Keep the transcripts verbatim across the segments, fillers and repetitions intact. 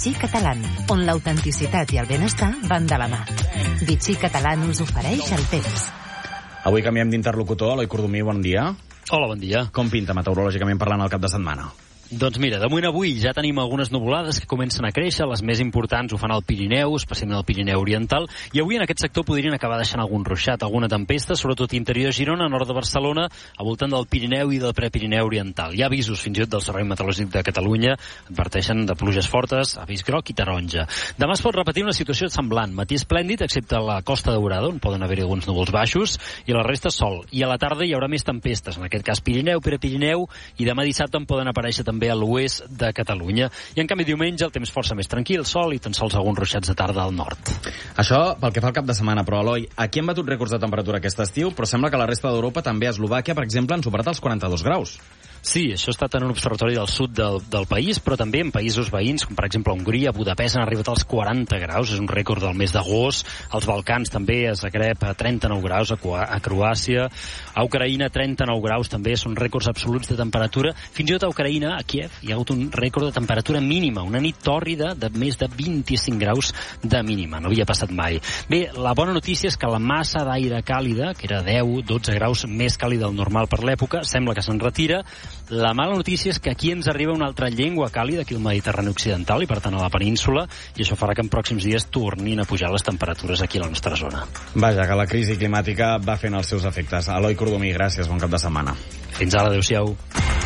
Vichy Catalan, on l'autenticitat i el benestar van de la mà. Vichy Catalan us ofereix el temps. Avui canviem d'interlocutor. Eloi Cordomí, bon dia. Hola, bon dia. Com pinta meteorològicament parlant el cap de setmana? Doncs mira, de moment avui ja tenim algunes nuvolades que comencen a créixer, les més importants ho fan al Pirineu, especialment al Pirineu Oriental, i avui en aquest sector podrien acabar deixant algun ruixat, alguna tempesta, sobretot interior de Girona, nord de Barcelona, al voltant del Pirineu i del Prepirineu Oriental. Hi ha avisos fins i tot del Servei Meteorològic de Catalunya, adverteixen de pluges fortes, avís groc i taronja. Demà es pot repetir una situació semblant, matí esplèndid, excepte a la Costa Daurada, on poden haver-hi alguns núvols baixos, i la resta sol. I a la tarda hi haurà més tempestes, en aquest cas Pirineu, Prepirineu, i demà dissabte en poden aparèixer també a l'oest de Catalunya. I en canvi diumenge el temps força més tranquil, sol i tan sols alguns ruixats de tarda al nord. Això pel que fa al cap de setmana, però Eloi, aquí hem batut rècords de temperatura aquest estiu, però sembla que la resta d'Europa, també a Eslovàquia, per exemple, han superat els quaranta-dos graus. Sí, això ha estat en un observatori del sud del, del país, però també en països veïns, com per exemple Hongria, Budapest, han arribat als quaranta graus, és un rècord del mes d'agost. Als Balcans també, a Zagreb, a trenta-nou graus, a, a Croàcia, a Ucraïna, trenta-nou graus, també són rècords absoluts de temperatura. Fins i tot a Ucraïna, a Kiev, hi ha hagut un rècord de temperatura mínima, una nit tòrrida de més de vint-i-cinc graus de mínima, no havia passat mai. Bé, la bona notícia és que la massa d'aire càlida, que era deu dotze graus més càlida del normal per l'època, sembla que se'n retira. La mala notícia és que aquí ens arriba una altra llengua càlida, aquí al Mediterrani Occidental i per tant a la península, i això farà que en pròxims dies tornin a pujar les temperatures aquí a la nostra zona. Vaja, que la crisi climàtica va fent els seus efectes. Eloi Cordomí, gràcies, bon cap de setmana. Fins ara, adéu-siau.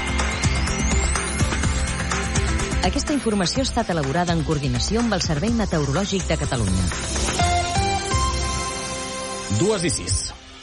Aquesta informació ha estat elaborada en coordinació amb el Servei Meteorològic de Catalunya. Dues i sis.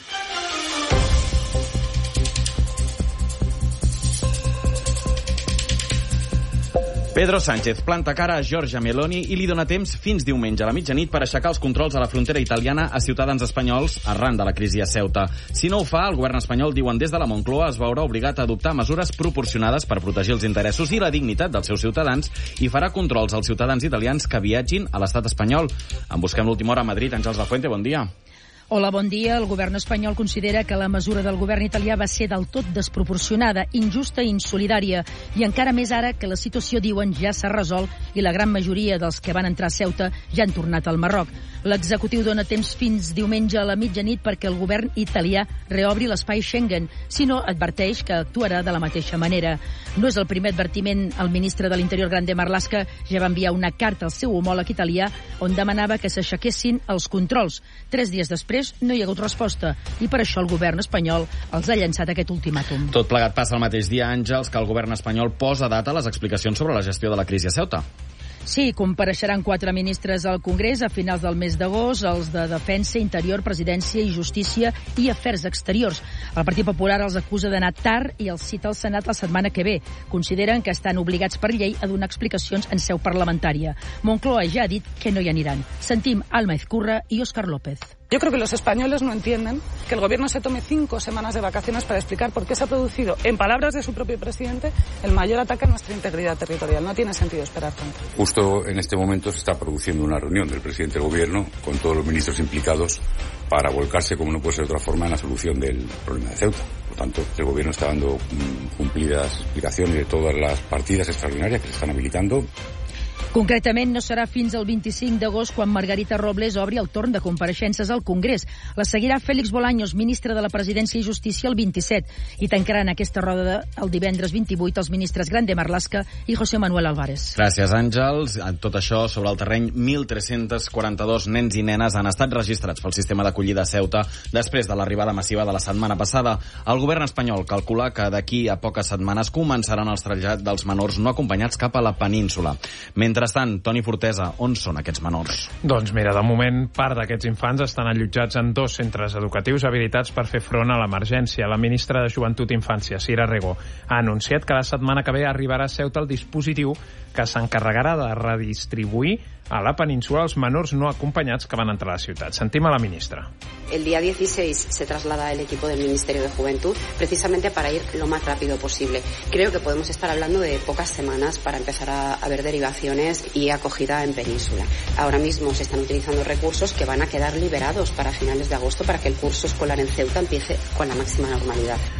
Pedro Sánchez planta cara a Giorgia Meloni i li dona temps fins diumenge a la mitjanit per aixecar els controls a la frontera italiana a ciutadans espanyols arran de la crisi a Ceuta. Si no ho fa, el govern espanyol, diuen des de la Moncloa, es veurà obligat a adoptar mesures proporcionades per protegir els interessos i la dignitat dels seus ciutadans i farà controls als ciutadans italians que viatgin a l'estat espanyol. En busquem l'última hora a Madrid. Àngels de Fuente, bon dia. Hola, bon dia. El govern espanyol considera que la mesura del govern italià va ser del tot desproporcionada, injusta i insolidària. I encara més ara que la situació, diuen, ja s'ha resolt i la gran majoria dels que van entrar a Ceuta ja han tornat al Marroc. L'executiu dona temps fins diumenge a la mitjanit perquè el govern italià reobri l'espai Schengen. Si no, adverteix que actuarà de la mateixa manera. No és el primer advertiment. El ministre de l'Interior, Grande Marlaska, ja va enviar una carta al seu homòleg italià on demanava que s'aixequessin els controls. Tres dies després no hi ha hagut resposta i per això el govern espanyol els ha llançat aquest ultimàtum. Tot plegat passa el mateix dia, Àngels, que el govern espanyol posa data a les explicacions sobre la gestió de la crisi a Ceuta. Sí, compareixeran quatre ministres al Congrés a finals del mes d'agost, els de Defensa, Interior, Presidència i Justícia i Afers Exteriors. El Partit Popular els acusa d'anar tard i els cita al Senat la setmana que ve. Consideren que estan obligats per llei a donar explicacions en seu parlamentària. Moncloa ja ha dit que no hi aniran. Sentim Alma Ezcurra i Óscar López. Yo creo que los españoles no entienden que el gobierno se tome cinco semanas de vacaciones para explicar por qué se ha producido, en palabras de su propio presidente, el mayor ataque a nuestra integridad territorial. No tiene sentido esperar tanto. Justo en este momento se está produciendo una reunión del presidente del gobierno con todos los ministros implicados para volcarse, como no puede ser de otra forma, en la solución del problema de Ceuta. Por lo tanto, el gobierno está dando mm, cumplidas explicacions de todas las partidas extraordinarias que se están habilitando. Concretament, no serà fins al vint-i-cinc d'agost quan Margarita Robles obri el torn de compareixences al Congrés. La seguirà Félix Bolaños, ministre de la Presidència i Justícia, el vint-i-set, i tancaran aquesta roda el divendres vint-i-vuit els ministres Grande Marlaska i José Manuel Álvarez. Gràcies, Àngels. Tot això sobre el terreny, mil tres-cents quaranta-dos nens i nenes han estat registrats pel sistema d'acollida a Ceuta després de l'arribada massiva de la setmana passada. El govern espanyol calcula que d'aquí a poques setmanes començaran els trasllats dels menors no acompanyats cap a la península. Mentrestant, Toni Fortesa, on són aquests menors? Doncs mira, de moment, part d'aquests infants estan allotjats en dos centres educatius habilitats per fer front a l'emergència. La ministra de Joventut i Infància, Sira Rego, ha anunciat que la setmana que ve arribarà a Ceuta el dispositiu que s'encarregarà de redistribuir a la península els menors no acompanyats que van entrar a la ciutat. Sentim a la ministra. El día dieciséis se traslada el equipo del Ministerio de Juventud precisamente para ir lo más rápido posible. Creo que podemos estar hablando de pocas semanas para empezar a, a ver derivaciones y acogida en península. Ahora mismo se están utilizando recursos que van a quedar liberados para finales de agosto para que el curso escolar en Ceuta empiece con la máxima normalidad.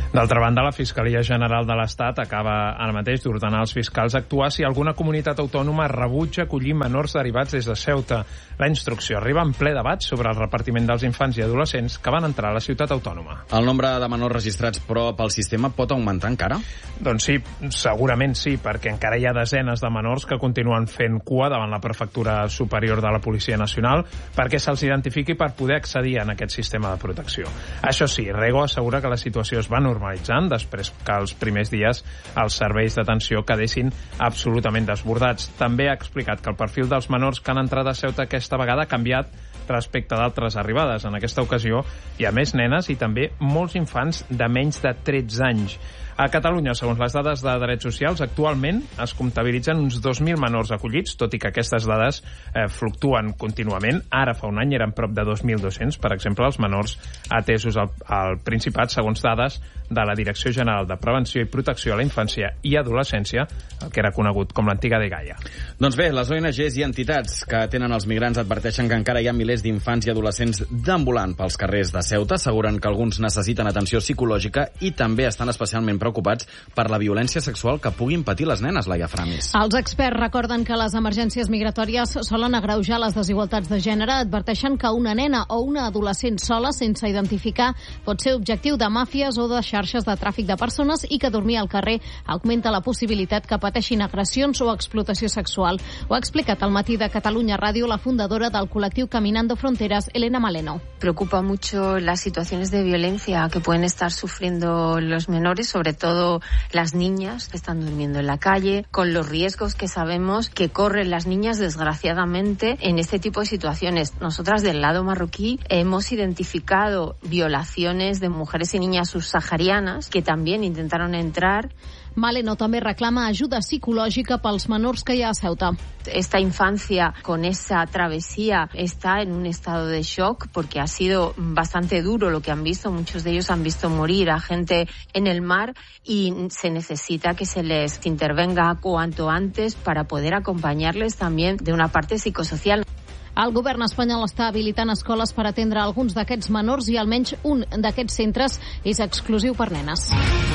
D'altra banda, la Fiscalia General de l'Estat acaba ara mateix d'ordenar als fiscals actuar si alguna comunitat autònoma rebutja acollir menors derivats des de Ceuta. La instrucció arriba en ple debat sobre el repartiment dels infants i adolescents que van entrar a la ciutat autònoma. El nombre de menors registrats, però, pel sistema pot augmentar encara? Doncs sí, segurament sí, perquè encara hi ha desenes de menors que continuen fent cua davant la Prefectura Superior de la Policia Nacional perquè se'ls identifiqui per poder accedir en aquest sistema de protecció. Això sí, Rego assegura que la situació es va normalitzant després que els primers dies els serveis d'atenció quedessin absolutament desbordats. També ha explicat que el perfil dels menors que han entrat a Ceuta aquesta vegada ha canviat respecte d'altres arribades. En aquesta ocasió hi ha més nenes i també molts infants de menys de tretze anys. A Catalunya, segons les dades de Drets Socials, actualment es comptabilitzen uns dos mil menors acollits, tot i que aquestes dades eh, fluctuen contínuament. Ara, fa un any, eren prop de dos mil dos-cents, per exemple, els menors atesos al, al Principat, segons dades de la Direcció General de Prevenció i Protecció a la Infància i Adolescència, el que era conegut com l'antiga DGAIA. Doncs bé, les O N Ges i entitats que atenen els migrants adverteixen que encara hi ha milers d'infants i adolescents deambulant pels carrers de Ceuta. Asseguren que alguns necessiten atenció psicològica i també estan especialment preocupats per la violència sexual que puguin patir les nenes, Laia Framis. Els experts recorden que les emergències migratòries solen agreujar les desigualtats de gènere. Adverteixen que una nena o una adolescent sola, sense identificar, pot ser objectiu de màfies o de xarxes de tràfic de persones i que dormir al carrer augmenta la possibilitat que pateixin agressions o explotació sexual. Ho ha explicat al matí de Catalunya Ràdio la fundadora del col·lectiu Caminando Fronteras, Elena Maleno. Preocupa mucho las situaciones de violencia que pueden estar sufriendo los menores, sobre todo las niñas que están durmiendo en la calle, con los riesgos que sabemos que corren las niñas, desgraciadamente, en este tipo de situaciones. Nosotras, del lado marroquí, hemos identificado violaciones de mujeres y niñas subsaharianas que también intentaron entrar. Maleno també reclama ajuda psicològica pels menors que hi ha a Ceuta. Esta infancia con esa travesía está en un estado de shock porque ha sido bastante duro lo que han visto. Muchos de ellos han visto morir a gente en el mar y se necesita que se les intervenga cuanto antes para poder acompañarles también de una parte psicosocial. El govern espanyol està habilitant escoles per atendre alguns d'aquests menors i almenys un d'aquests centres és exclusiu per nenes.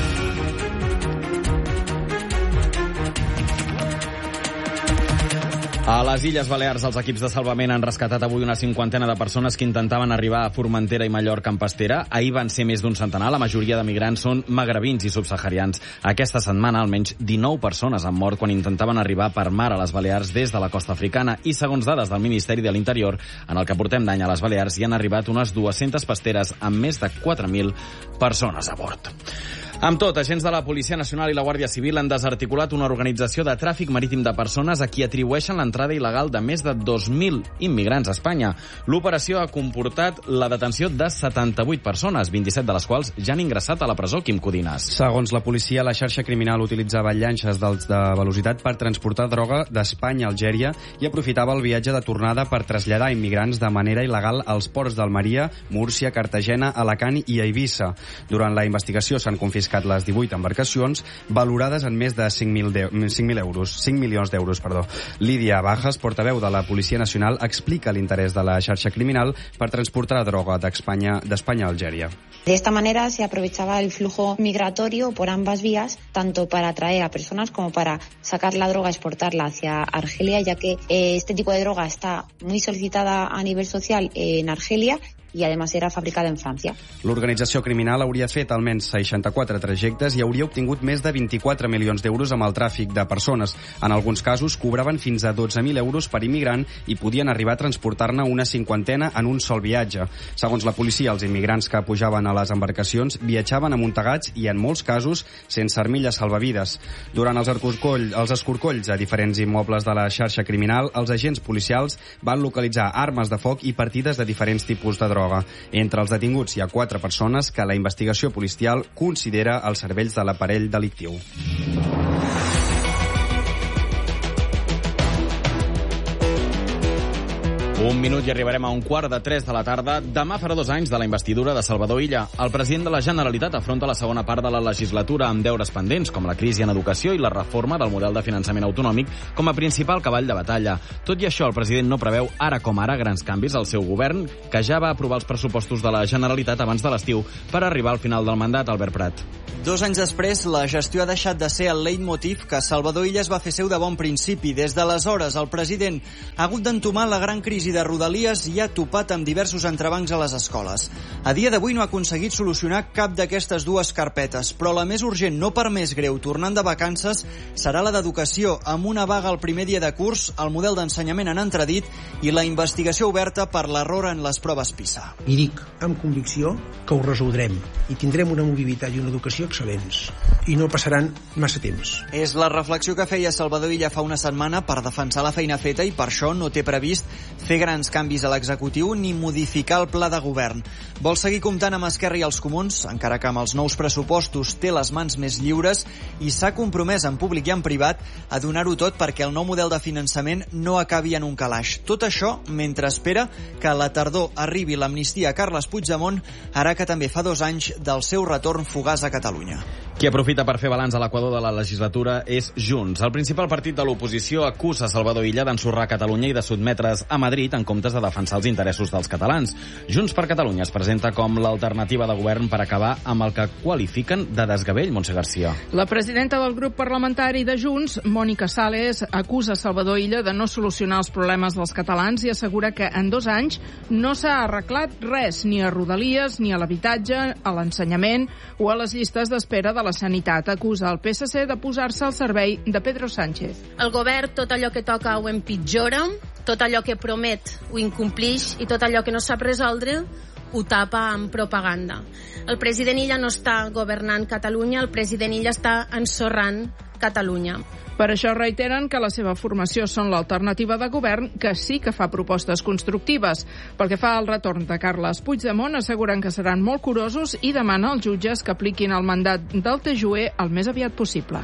A les Illes Balears, els equips de salvament han rescatat avui una cinquantena de persones que intentaven arribar a Formentera i Mallorca en pastera. Ahir van ser més d'un centenar. La majoria de migrants són magrebins i subsaharians. Aquesta setmana, almenys dinou persones han mort quan intentaven arribar per mar a les Balears des de la costa africana. I segons dades del Ministeri de l'Interior, en el que portem d'any a les Balears hi han arribat unes dues-centes pasteres amb més de quatre mil persones a bord. Amb tot, agents de la Policia Nacional i la Guàrdia Civil han desarticulat una organització de tràfic marítim de persones a qui atribueixen l'entrada il·legal de més de dos mil immigrants a Espanya. L'operació ha comportat la detenció de setanta-vuit persones, vint-i-set de les quals ja han ingressat a la presó. Quim Codines. Segons la policia, la xarxa criminal utilitzava llanxes d'alts de velocitat per transportar droga d'Espanya a Algèria i aprofitava el viatge de tornada per traslladar immigrants de manera il·legal als ports d'Almeria, Múrcia, Cartagena, Alacant i Eivissa. Durant la investigació s'han confiscat les divuit embarcacions, valorades en més de cinc mil euros, cinc milions d'euros. Perdó. Lídia Bajas, portaveu de la Policia Nacional, explica l'interès de la xarxa criminal per transportar droga d'Espanya d'Espanya a Algèria. De esta manera se aprovechaba el flujo migratorio por ambas vías, tanto para atraer a personas como para sacar la droga, exportarla hacia Argelia, ya que eh, este tipo de droga está muy solicitada a nivel social en Argelia i, además, era fabricada en França. L'organització criminal hauria fet almenys seixanta-quatre trajectes i hauria obtingut més de vint-i-quatre milions d'euros amb el tràfic de persones. En alguns casos, cobraven fins a dotze mil euros per immigrant i podien arribar a transportar-ne una cinquantena en un sol viatge. Segons la policia, els immigrants que pujaven a les embarcacions viatjaven amuntegats i, en molts casos, sense armilles salvavides. Durant els, escorcoll, els escorcolls a diferents immobles de la xarxa criminal, els agents policials van localitzar armes de foc i partides de diferents tipus de droga. Entre els detinguts hi ha quatre persones que la investigació policial considera els cervells de l'aparell delictiu. Un minut i arribarem a un quart de tres de la tarda. Demà farà dos anys de la investidura de Salvador Illa. El president de la Generalitat afronta la segona part de la legislatura amb deures pendents, com la crisi en educació i la reforma del model de finançament autonòmic com a principal cavall de batalla. Tot i això, el president no preveu ara com ara grans canvis al seu govern, que ja va aprovar els pressupostos de la Generalitat abans de l'estiu per arribar al final del mandat. Albert Prat. Dos anys després, la gestió ha deixat de ser el leitmotiv que Salvador Illa es va fer seu de bon principi. Des d'aleshores, el president ha hagut d'entomar la gran crisi de Rodalies i ha topat amb diversos entrebancs a les escoles. A dia d'avui no ha aconseguit solucionar cap d'aquestes dues carpetes, però la més urgent, no per més greu, tornant de vacances, serà la d'educació, amb una vaga el primer dia de curs, el model d'ensenyament en entredit i la investigació oberta per l'error en les proves PISA. I dic amb convicció que ho resoldrem i tindrem una mobilitat i una educació excel·lents i no passaran massa temps. És la reflexió que feia Salvador Illa fa una setmana per defensar la feina feta i per això no té previst fer grans canvis a l'executiu ni modificar el pla de govern. Vol seguir comptant amb Esquerra i els Comuns, encara que amb els nous pressupostos té les mans més lliures i s'ha compromès en públic i en privat a donar-ho tot perquè el nou model de finançament no acabi en un calaix. Tot això mentre espera que a la tardor arribi l'amnistia a Carles Puigdemont, ara que també fa dos anys del seu retorn fugaç a Catalunya. Qui aprofita per fer balanç a l'equador de la legislatura és Junts. El principal partit de l'oposició acusa Salvador Illa d'ensorrar Catalunya i de sotmetre's a Madrid en comptes de defensar els interessos dels catalans. Junts per Catalunya es presenta com l'alternativa de govern per acabar amb el que qualifiquen de desgavell. Montse Garcia. La presidenta del grup parlamentari de Junts, Mònica Sales, acusa Salvador Illa de no solucionar els problemes dels catalans i assegura que en dos anys no s'ha arreglat res, ni a Rodalies, ni a l'habitatge, a l'ensenyament o a les llistes d'espera de la sanitat. Acusa el P S C de posar-se al servei de Pedro Sánchez. El govern tot allò que toca ho empitjora, tot allò que promet ho incomplix i tot allò que no sap resoldre ho tapa amb propaganda. El president Illa no està governant Catalunya, el president Illa està ensorrant Catalunya. Per això reiteren que la seva formació són l'alternativa de govern, que sí que fa propostes constructives. Pel que fa al retorn de Carles Puigdemont, asseguren que seran molt curosos i demana als jutges que apliquin el mandat del T J U E el més aviat possible.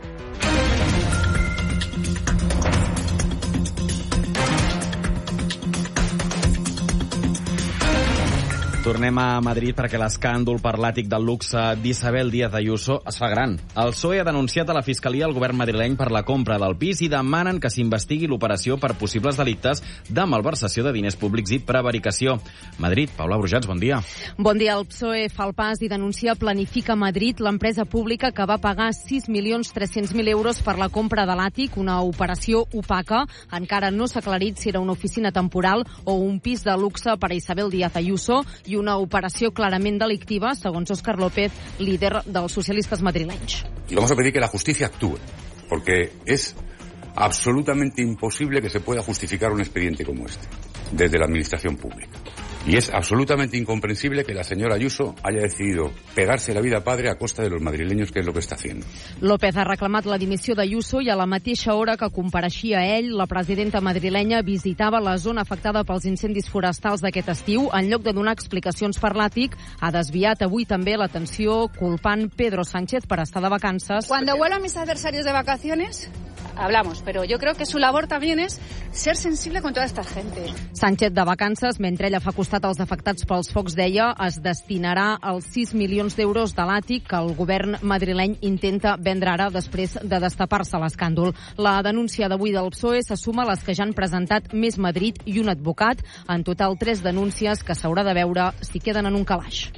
Tornem a Madrid perquè l'escàndol per l'àtic del luxe d'Isabel Díaz Ayuso es fa gran. El P S O E ha denunciat a la Fiscalia el govern madrileny per la compra del pis i demanen que s'investigui l'operació per possibles delictes de malversació de diners públics i prevaricació. Madrid, Paula Brujats, bon dia. Bon dia. El P S O E fa el pas i denuncia Planifica Madrid, l'empresa pública que va pagar sis milions tres-cents mil euros per la compra de l'àtic, una operació opaca. Encara no s'ha aclarit si era una oficina temporal o un pis de luxe per a Isabel Díaz Ayuso i una operació clarament delictiva, segons Óscar López, líder dels socialistes madrilenys. Y vamos a pedir que la justicia actúe, porque es absolutamente imposible que se pueda justificar un expediente como este, desde la administración pública. Y es absolutamente incomprensible que la señora Ayuso haya decidido pegarse la vida padre a costa de los madrileños, que es lo que está haciendo. López ha reclamat la dimissió d'Ayuso i a la mateixa hora que compareixia ell, la presidenta madrilenya visitava la zona afectada pels incendis forestals d'aquest estiu. En lloc de donar explicacions per l'àtic, ha desviat avui també l'atenció culpant Pedro Sánchez per estar de vacances. Cuando vuelvan mis adversarios de vacaciones, hablamos, pero yo creo que su labor también es ser sensible con toda esta gente. Sánchez de vacances, mentre ella fa costat als afectats pels focs, deia, es destinarà els sis milions d'euros de l'àtic que el govern madrileny intenta vendre ara després de destapar-se l'escàndol. La denúncia d'avui del P S O E se suma a les que ja han presentat Més Madrid i un advocat. En total, tres denúncies que s'haurà de veure si queden en un calaix.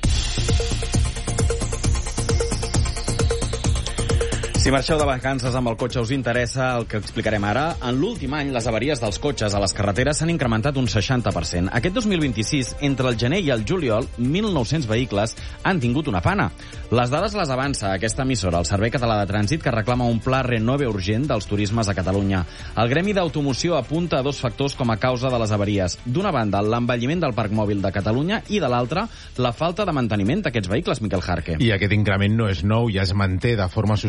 Si marxeu de vacances amb el cotxe us interessa el que explicarem ara. En l'últim any, les avaries dels cotxes a les carreteres s'han incrementat un seixanta per cent. Aquest dos mil vint-i-sis, entre el gener i el juliol, mil nou-cents vehicles han tingut una pana. Les dades les avança aquesta emissora, el Servei Català de Trànsit, que reclama un pla renove urgent dels turismes a Catalunya. El Gremi d'Automoció apunta a dos factors com a causa de les avaries. D'una banda, l'envelliment del parc mòbil de Catalunya i, de l'altra, la falta de manteniment d'aquests vehicles, Miquel Jarque. I aquest increment no és nou, ja es manté de forma sostinguda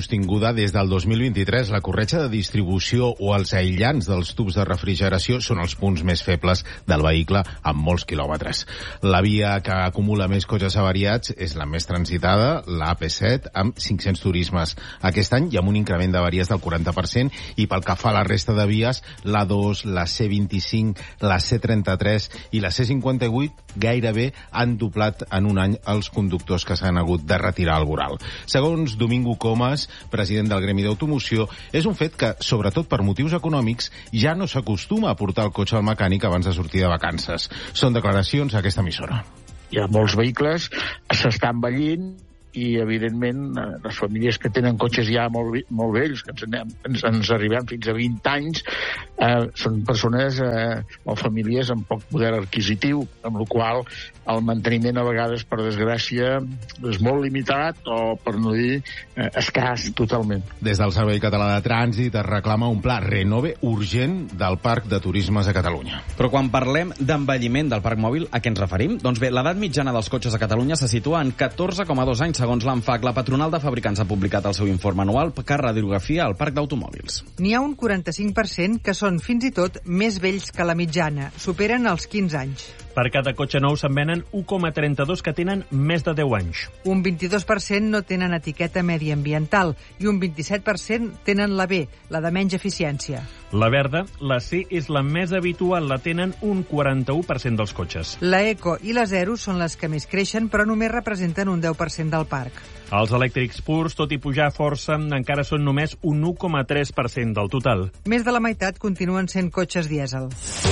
reanudar des del dos mil vint-i-tres. La corretja de distribució o els aïllants dels tubs de refrigeració són els punts més febles del vehicle amb molts quilòmetres. La via que acumula més cotxes avariats és la més transitada, la A P set, amb cinc-cents turismes aquest any i amb un increment d'avaries del quaranta per cent, i pel que fa a la resta de vies, la dos, la C vint-i-cinc, la C trenta-tres i la C cinquanta-vuit gairebé han doblat en un any els conductors que s'han hagut de retirar al voral. Segons Domingo Comas, president del Gremi d'Automoció, és un fet que, sobretot per motius econòmics, ja no s'acostuma a portar el cotxe al mecànic abans de sortir de vacances. Són declaracions a aquesta emissora. Hi ha molts vehicles, s'estan envellint, i, evidentment, les famílies que tenen cotxes ja molt, molt vells, que ens, anem, ens, ens arribem fins a vint anys, eh, són persones eh, o famílies amb poc poder adquisitiu, amb la qual el manteniment a vegades, per desgràcia, és molt limitat o, per no dir, eh, escàs totalment. Des del Servei Català de Trànsit es reclama un pla Renove urgent del Parc de Turismes a Catalunya. Però quan parlem d'envelliment del parc mòbil, a què ens referim? Doncs bé, l'edat mitjana dels cotxes a Catalunya se situa en catorze coma dos anys, segons l'ANFAC. La patronal de fabricants ha publicat el seu informe anual que radiografia el parc d'automòbils. N'hi ha un quaranta-cinc per cent que són fins i tot més vells que la mitjana, superen els quinze anys. Per cada cotxe nou se'n venen u coma trenta-dos que tenen més de deu anys. Un vint-i-dos per cent no tenen etiqueta mediambiental i un vint-i-set per cent tenen la B, la de menys eficiència. La verda, la C, és la més habitual, la tenen un quaranta-u per cent dels cotxes. La Eco i la Zero són les que més creixen, però només representen un deu per cent del parc. Els elèctrics purs, tot i pujar força, encara són només un u coma tres per cent del total. Més de la meitat continuen sent cotxes dièsel.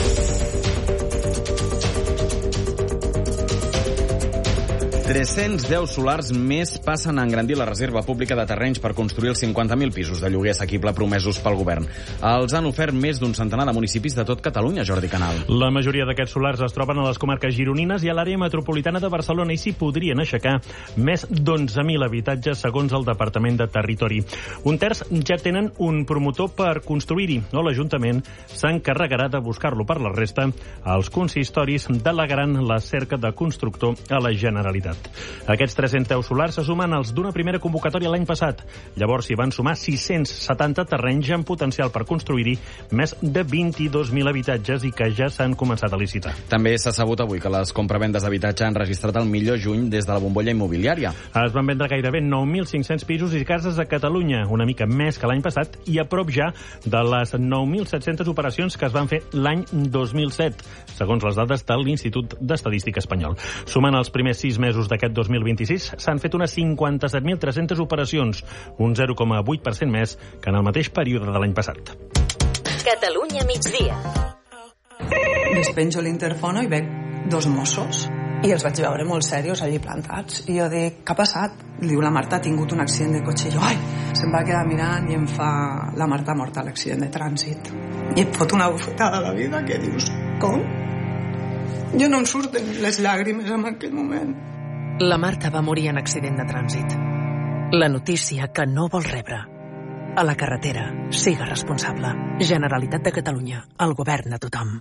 tres-cents deu solars més passen a engrandir la reserva pública de terrenys per construir els cinquanta mil pisos de lloguer assequible promesos pel govern. Els han ofert més d'un centenar de municipis de tot Catalunya, Jordi Canal. La majoria d'aquests solars es troben a les comarques gironines i a l'àrea metropolitana de Barcelona i s'hi podrien aixecar més d'onze mil habitatges, segons el Departament de Territori. Un terç ja tenen un promotor per construir-hi, o l'Ajuntament s'encarregarà de buscar-lo per la resta. Els consistoris delegaran la cerca de constructor a la Generalitat. Aquests tres-cents deu solars se sumen als d'una primera convocatòria l'any passat. Llavors s'hi van sumar sis-cents setanta terrenys amb potencial per construir-hi més de vint-i-dos mil habitatges i que ja s'han començat a licitar. També s'ha sabut avui que les compravendes d'habitatge han registrat el millor juny des de la bombolla immobiliària. Es van vendre gairebé nou mil cinc-cents pisos i cases a Catalunya, una mica més que l'any passat i a prop ja de les nou mil set-centes operacions que es van fer l'any dos mil set, segons les dades de l'Institut d'Estadística Espanyol. Sumant els primers sis mesos d'aquest dos mil vint-i-sis s'han fet unes cinquanta-set mil tres-centes operacions, un zero coma vuit per cent més que en el mateix període de l'any passat. Catalunya migdia. Despenjo l'interfono i veig dos Mossos i els vaig veure molt serios allí plantats. I jo dic, què ha passat? Diu, la Marta ha tingut un accident de cotxe. I jo, ai, se'm va quedar mirant i em fa, la Marta ha mort a l'accident de trànsit. I et fot una bufetada a la vida que dius, com? Jo no em surten les llàgrimes en aquell moment. La Marta va morir en accident de trànsit. La notícia que no vol rebre. A la carretera, siga responsable. Generalitat de Catalunya, el govern a tothom.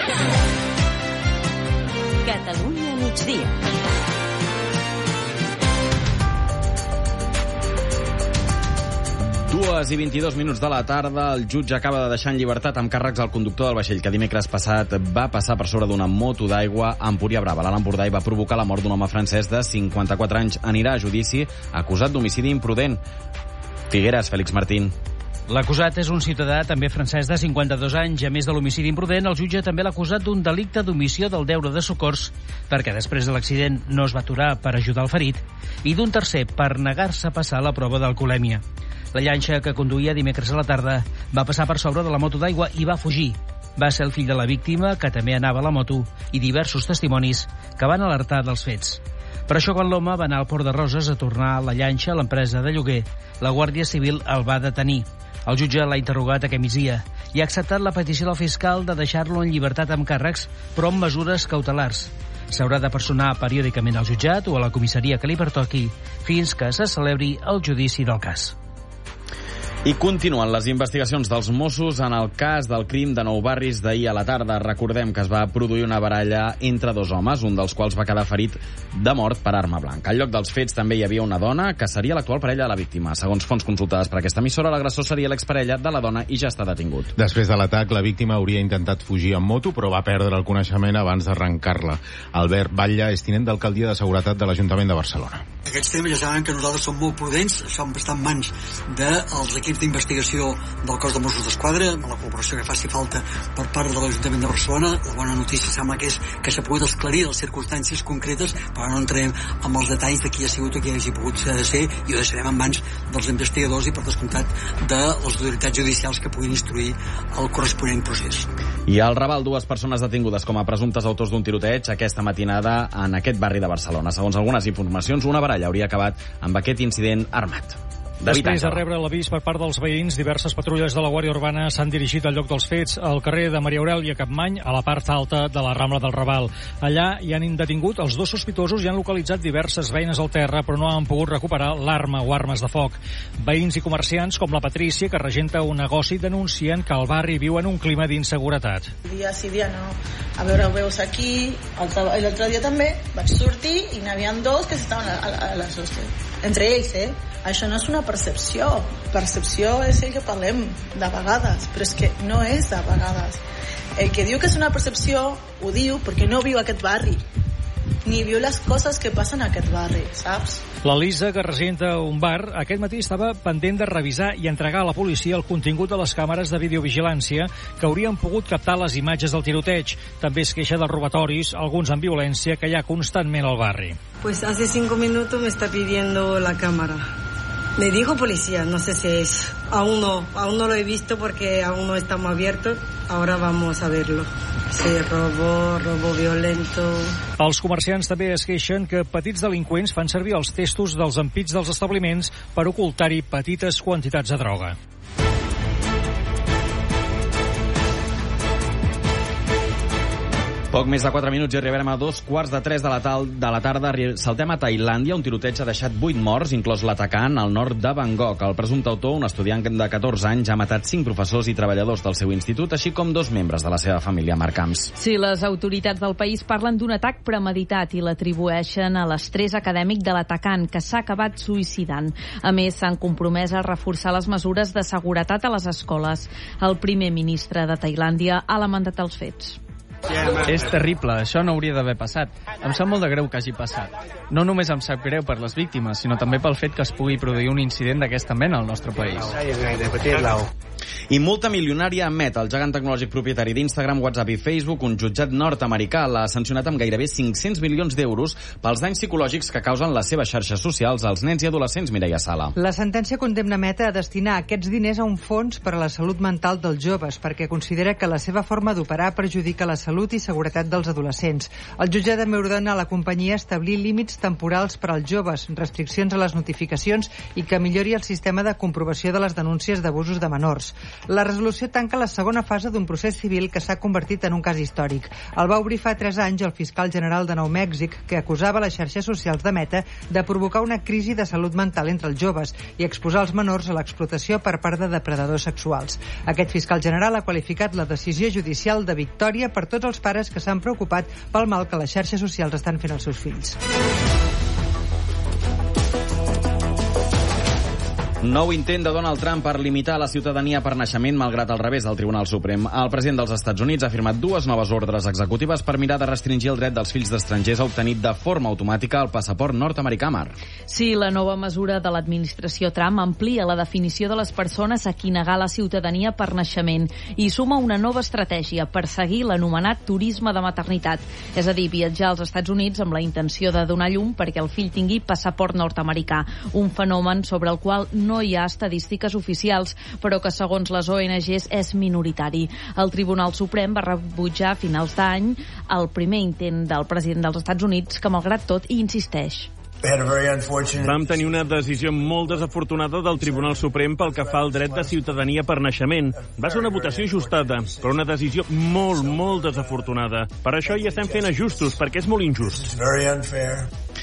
Catalunya migdia. Dues i vint-i-dos minuts de la tarda, el jutge acaba de deixar en llibertat amb càrrecs al conductor del vaixell que dimecres passat va passar per sobre d'una moto d'aigua a Empúria Brava. L'Alt Empordà i va provocar la mort d'un home francès de cinquanta-quatre anys. Anirà a judici acusat d'homicidi imprudent. Figueres, Fèlix Martín. L'acusat és un ciutadà també francès de cinquanta-dos anys. A més de l'homicidi imprudent, el jutge també l'ha acusat d'un delicte d'omissió del deure de socors perquè després de l'accident no es va aturar per ajudar el ferit i d'un tercer per negar-se a passar la prova d'alcoholèmia. La llanxa que conduïa dimecres a la tarda va passar per sobre de la moto d'aigua i va fugir. Va ser el fill de la víctima, que també anava a la moto, i diversos testimonis que van alertar dels fets. Per això, quan l'home va anar al Port de Roses a tornar a la llanxa a l'empresa de lloguer, la Guàrdia Civil el va detenir. El jutge l'ha interrogat aquest migdia i ha acceptat la petició del fiscal de deixar-lo en llibertat amb càrrecs, però amb mesures cautelars. S'haurà de personar periòdicament al jutjat o a la comissaria que li pertoqui fins que se celebri el judici del cas. I continuen les investigacions dels Mossos en el cas del crim de Nou Barris d'ahir a la tarda. Recordem que es va produir una baralla entre dos homes, un dels quals va quedar ferit de mort per arma blanca. Al lloc dels fets també hi havia una dona que seria l'actual parella de la víctima. Segons fonts consultades per aquesta emissora, l'agressor seria l'exparella de la dona i ja està detingut. Després de l'atac, la víctima hauria intentat fugir amb moto, però va perdre el coneixement abans d'arrencar-la. Albert Batlle és tinent d'alcaldia de seguretat de l'Ajuntament de Barcelona. Aquests temes ja saben que nosaltres som molt prudents, som bastant mans dels equips d'investigació del cos de Mossos d'Esquadra, amb la col·laboració que faci falta per part de l'Ajuntament de Barcelona. La bona notícia sembla que és que s'ha pogut esclarir les circumstàncies concretes, però no entrem amb els detalls de qui ha sigut o qui hagi pogut ser, i ho deixarem en mans dels investigadors i, per descomptat, de les autoritats judicials que puguin instruir el corresponent procés. I al Raval, dues persones detingudes com a presumptes autors d'un tiroteig aquesta matinada en aquest barri de Barcelona. Segons algunes informacions, una baralla hauria acabat amb aquest incident armat. Després de rebre l'avís per part dels veïns, diverses patrulles de la Guàrdia Urbana s'han dirigit al lloc dels fets, al carrer de Maria Aurèlia Capmany, a la part alta de la Rambla del Raval. Allà hi han detingut els dos sospitosos i han localitzat diverses beines al terra, però no han pogut recuperar l'arma o armes de foc. Veïns i comerciants, com la Patrícia, que regenta un negoci, denuncien que el barri viu en un clima d'inseguretat. Dia sí, dia no. A veure, ho veus aquí, l'altre dia també vaig sortir i n'hi havia dos que estaven a, a, a les hostes. Entre ells, eh? Això no és una percepció. Percepció és el que parlem de vegades, però és que no és de vegades. El que diu que és una percepció ho diu perquè no viu aquest barri, ni viu les coses que passen a aquest barri, saps? La Lisa, que regenta un bar, aquest matí estava pendent de revisar i entregar a la policia el contingut de les càmeres de videovigilància que haurien pogut captar les imatges del tiroteig. També es queixa dels robatoris, alguns amb violència, que hi ha constantment al barri. Pues hace cinco minutos me está pidiendo la cámara. Me dijo policía, no sé si es. Aún no, aún no lo he visto porque aún no estamos abiertos. Ahora vamos a verlo. Sí, robo, robo violento. Els comerciants també es queixen que petits delinqüents fan servir els testos dels ampits dels establiments per ocultar-hi petites quantitats de droga. Poc més de quatre minuts i arribarem a dos quarts de tres de la, tal, de la tarda. Saltem a Tailàndia. Un tiroteig ha deixat vuit morts, inclòs l'atacant al nord de Bangkok. El presumpte autor, un estudiant de catorze anys, ha matat cinc professors i treballadors del seu institut, així com dos membres de la seva família. Marc Camps. Sí, les autoritats del país parlen d'un atac premeditat i l'atribueixen a l'estrès acadèmic de l'atacant, que s'ha acabat suïcidant. A més, s'han compromès a reforçar les mesures de seguretat a les escoles. El primer ministre de Tailàndia ha lamentat els fets. És terrible, això no hauria d'haver passat. Em sap molt de greu que hagi passat. No només em sap greu per les víctimes, sinó també pel fet que es pugui produir un incident d'aquesta mena al nostre país. I multa milionària a Meta, el gegant tecnològic propietari d'Instagram, WhatsApp i Facebook. Un jutjat nord-americà l'ha sancionat amb gairebé cinc-cents milions d'euros pels danys psicològics que causen les seves xarxes socials als nens i adolescents. Mireia Sala. La sentència condemna Meta a destinar aquests diners a un fons per a la salut mental dels joves, perquè considera que la seva forma d'operar perjudica la salut i seguretat dels adolescents. El jutjat també ordena a la companyia establir límits temporals per als joves, restriccions a les notificacions i que millori el sistema de comprovació de les denúncies d'abusos de menors. La resolució tanca la segona fase d'un procés civil que s'ha convertit en un cas històric. El va obrir fa tres anys el fiscal general de Nou Mèxic, que acusava les xarxes socials de Meta de provocar una crisi de salut mental entre els joves i exposar els menors a l'explotació per part de depredadors sexuals. Aquest fiscal general ha qualificat la decisió judicial de victòria per tots els pares que s'han preocupat pel mal que les xarxes socials estan fent als seus fills. Nou intent de Donald Trump per limitar la ciutadania per naixement, malgrat el revés del Tribunal Suprem. El president dels Estats Units ha firmat dues noves ordres executives per mirar de restringir el dret dels fills d'estrangers a obtenir de forma automàtica el passaport nord-americà. Mar. Sí, la nova mesura de l'administració Trump amplia la definició de les persones a qui negar la ciutadania per naixement i suma una nova estratègia per seguir l'anomenat turisme de maternitat, és a dir, viatjar als Estats Units amb la intenció de donar llum perquè el fill tingui passaport nord-americà, un fenomen sobre el qual no hi ha estadístiques oficials, però que segons les O N Ges és minoritari. El Tribunal Suprem va rebutjar a finals d'any el primer intent del president dels Estats Units, que malgrat tot hi insisteix. Vam tenir una decisió molt desafortunada del Tribunal Suprem pel que fa al dret de ciutadania per naixement. Va ser una votació ajustada, però una decisió molt, molt desafortunada. Per això hi estem fent ajustos, perquè és molt injust.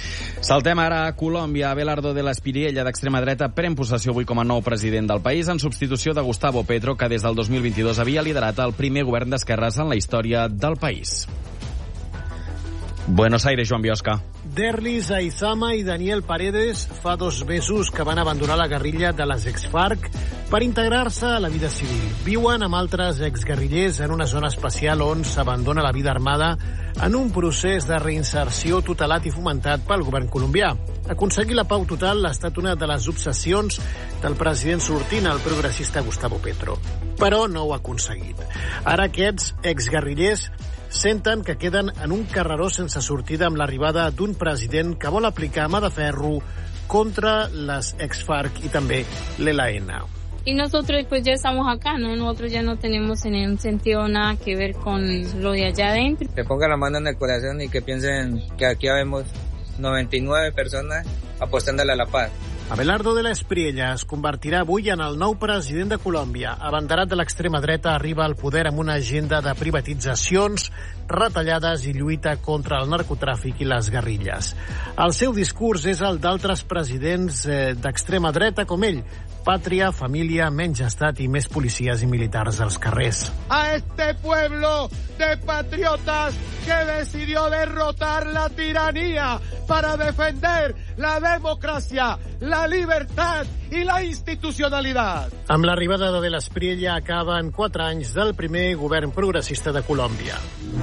Saltem ara a Colòmbia. Abelardo de la Espriella, d'extrema dreta, pren possessió avui com a nou president del país en substitució de Gustavo Petro, que des del dos mil vint-i-dos havia liderat el primer govern d'esquerres en la història del país. Buenos Aires, Joan Biosca. Derlis Aizama i Daniel Paredes fa dos mesos que van abandonar la guerrilla de les ex-FARC per integrar-se a la vida civil. Viuen amb altres exguerrillers en una zona especial on s'abandona la vida armada en un procés de reinserció tutelat i fomentat pel govern colombià. Aconseguir la pau total ha estat una de les obsessions del president sortint, el progressista Gustavo Petro. Però no ho ha aconseguit. Ara aquests exguerrillers senten que queden en un carreró sense sortida amb l'arribada d'un president que vol aplicar mà de ferro contra les ex-FARC i també l'E L N. Y nosotros pues ya estamos acá, ¿no? Nosotros ya no tenemos en un sentido nada que ver con lo de allá adentro. Que pongan la mano en el corazón y que piensen que aquí habemos noventa y nueve personas apostándole a la paz. Abelardo de la Espriella es convertirà avui en el nou president de Colòmbia. Abanderat de l'extrema dreta, arriba al poder amb una agenda de privatitzacions, retallades i lluita contra el narcotràfic i les guerrilles. El seu discurs és el d'altres presidents eh, d'extrema dreta com ell. Pàtria, família, menys estat i més policies i militars als carrers. A este pueblo de patriotas que decidió derrotar la tiranía para defender la democracia, la libertad y la institucionalidad. Amb l'arribada de l'Espriella acaben quatre anys del primer govern progressista de Colòmbia.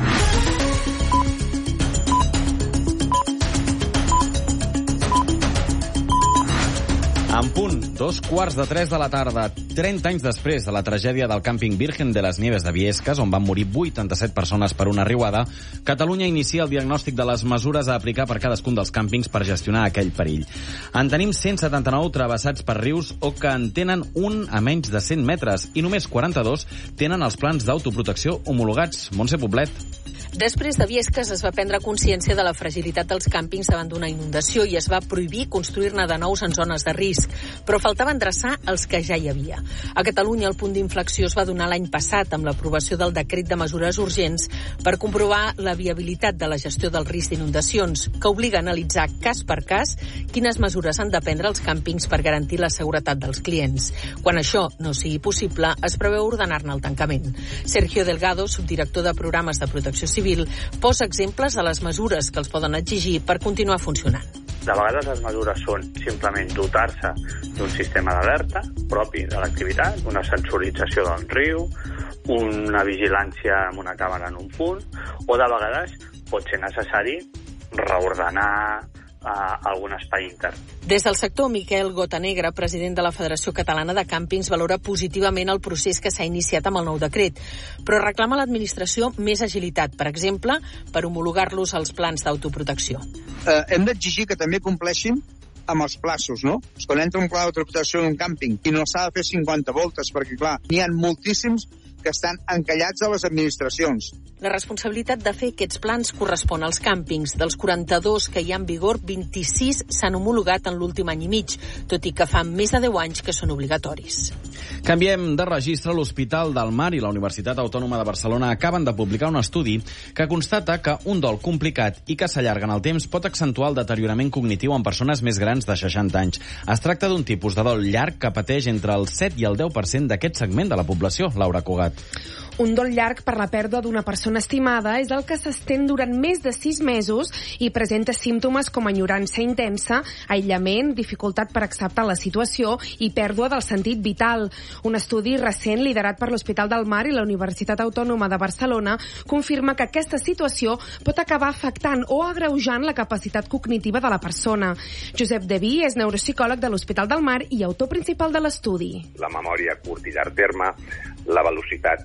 En punt, dos quarts de tres de la tarda, trenta anys després de la tragèdia del càmping Virgen de les Nieves de Biescas, on van morir vuitanta-set persones per una riuada, Catalunya inicia el diagnòstic de les mesures a aplicar per cadascun dels càmpings per gestionar aquell perill. En tenim cent setanta-nou travessats per rius o que en tenen un a menys de cent metres i només quaranta-dos tenen els plans d'autoprotecció homologats. Montse Poblet. Després de Biescas es va prendre consciència de la fragilitat dels càmpings davant d'una inundació i es va prohibir construir-ne de nous en zones de risc, però faltava endreçar els que ja hi havia. A Catalunya el punt d'inflexió es va donar l'any passat amb l'aprovació del decret de mesures urgents per comprovar la viabilitat de la gestió del risc d'inundacions, que obliga a analitzar cas per cas quines mesures han de prendre els càmpings per garantir la seguretat dels clients. Quan això no sigui possible, es preveu ordenar-ne el tancament. Sergio Delgado, subdirector de programes de protecció civil, posa exemples de les mesures que els poden exigir per continuar funcionant. De vegades les mesures són simplement dotar-se d'un sistema d'alerta propi de l'activitat, una sensorització d'un riu, una vigilància amb una càmera en un punt, o de vegades pot ser necessari reordenar a algun espai intern. Des del sector, Miquel Gotanegra, president de la Federació Catalana de Càmpings, valora positivament el procés que s'ha iniciat amb el nou decret, però reclama a l'administració més agilitat, per exemple, per homologar-los als plans d'autoprotecció. Eh, hem d'exigir que també compleixin amb els plaços, no? Quan entra un pla d'autoprotecció en un càmping i no s'ha de fer cinquanta voltes, perquè, clar, n'hi ha moltíssims que estan encallats a les administracions. La responsabilitat de fer aquests plans correspon als càmpings. Dels quaranta-dos que hi ha en vigor, vint-i-sis s'han homologat en l'últim any i mig, tot i que fa més de deu anys que són obligatoris. Canviem de registre. L'Hospital del Mar i la Universitat Autònoma de Barcelona acaben de publicar un estudi que constata que un dol complicat i que s'allarga en el temps pot accentuar el deteriorament cognitiu en persones més grans de seixanta anys. Es tracta d'un tipus de dol llarg que pateix entre el set i el deu per cent d'aquest segment de la població. Laura Cugat. Un dol llarg per la pèrdua d'una persona estimada és el que s'estén durant més de sis mesos i presenta símptomes com enyorança intensa, aïllament, dificultat per acceptar la situació i pèrdua del sentit vital. Un estudi recent liderat per l'Hospital del Mar i la Universitat Autònoma de Barcelona confirma que aquesta situació pot acabar afectant o agreujant la capacitat cognitiva de la persona. Josep Deví és neuropsicòleg de l'Hospital del Mar i autor principal de l'estudi. La memòria a curt i llarg terme, la velocitat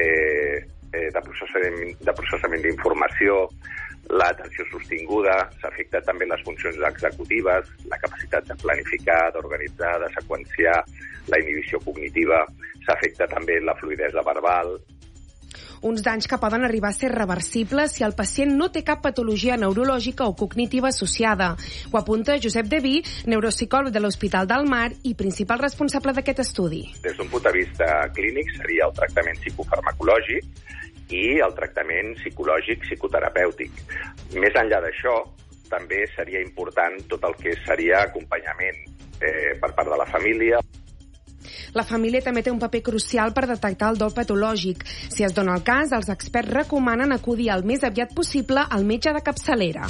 eh, eh, de processament, de processament d'informació, l'atenció sostinguda, s'afecta també les funcions executives, la capacitat de planificar, d'organitzar, de seqüenciar, la inhibició cognitiva, s'afecta també la fluïdesa verbal. Uns danys que poden arribar a ser reversibles si el pacient no té cap patologia neurològica o cognitiva associada. Ho apunta Josep Deví, neuropsicòleg de l'Hospital del Mar i principal responsable d'aquest estudi. Des d'un punt de vista clínic seria el tractament psicofarmacològic i el tractament psicològic psicoterapèutic. Més enllà d'això, també seria important tot el que seria acompanyament eh, per part de la família. La família també té un paper crucial per detectar el dol patològic. Si es dona el cas, els experts recomanen acudir el més aviat possible al metge de capçalera.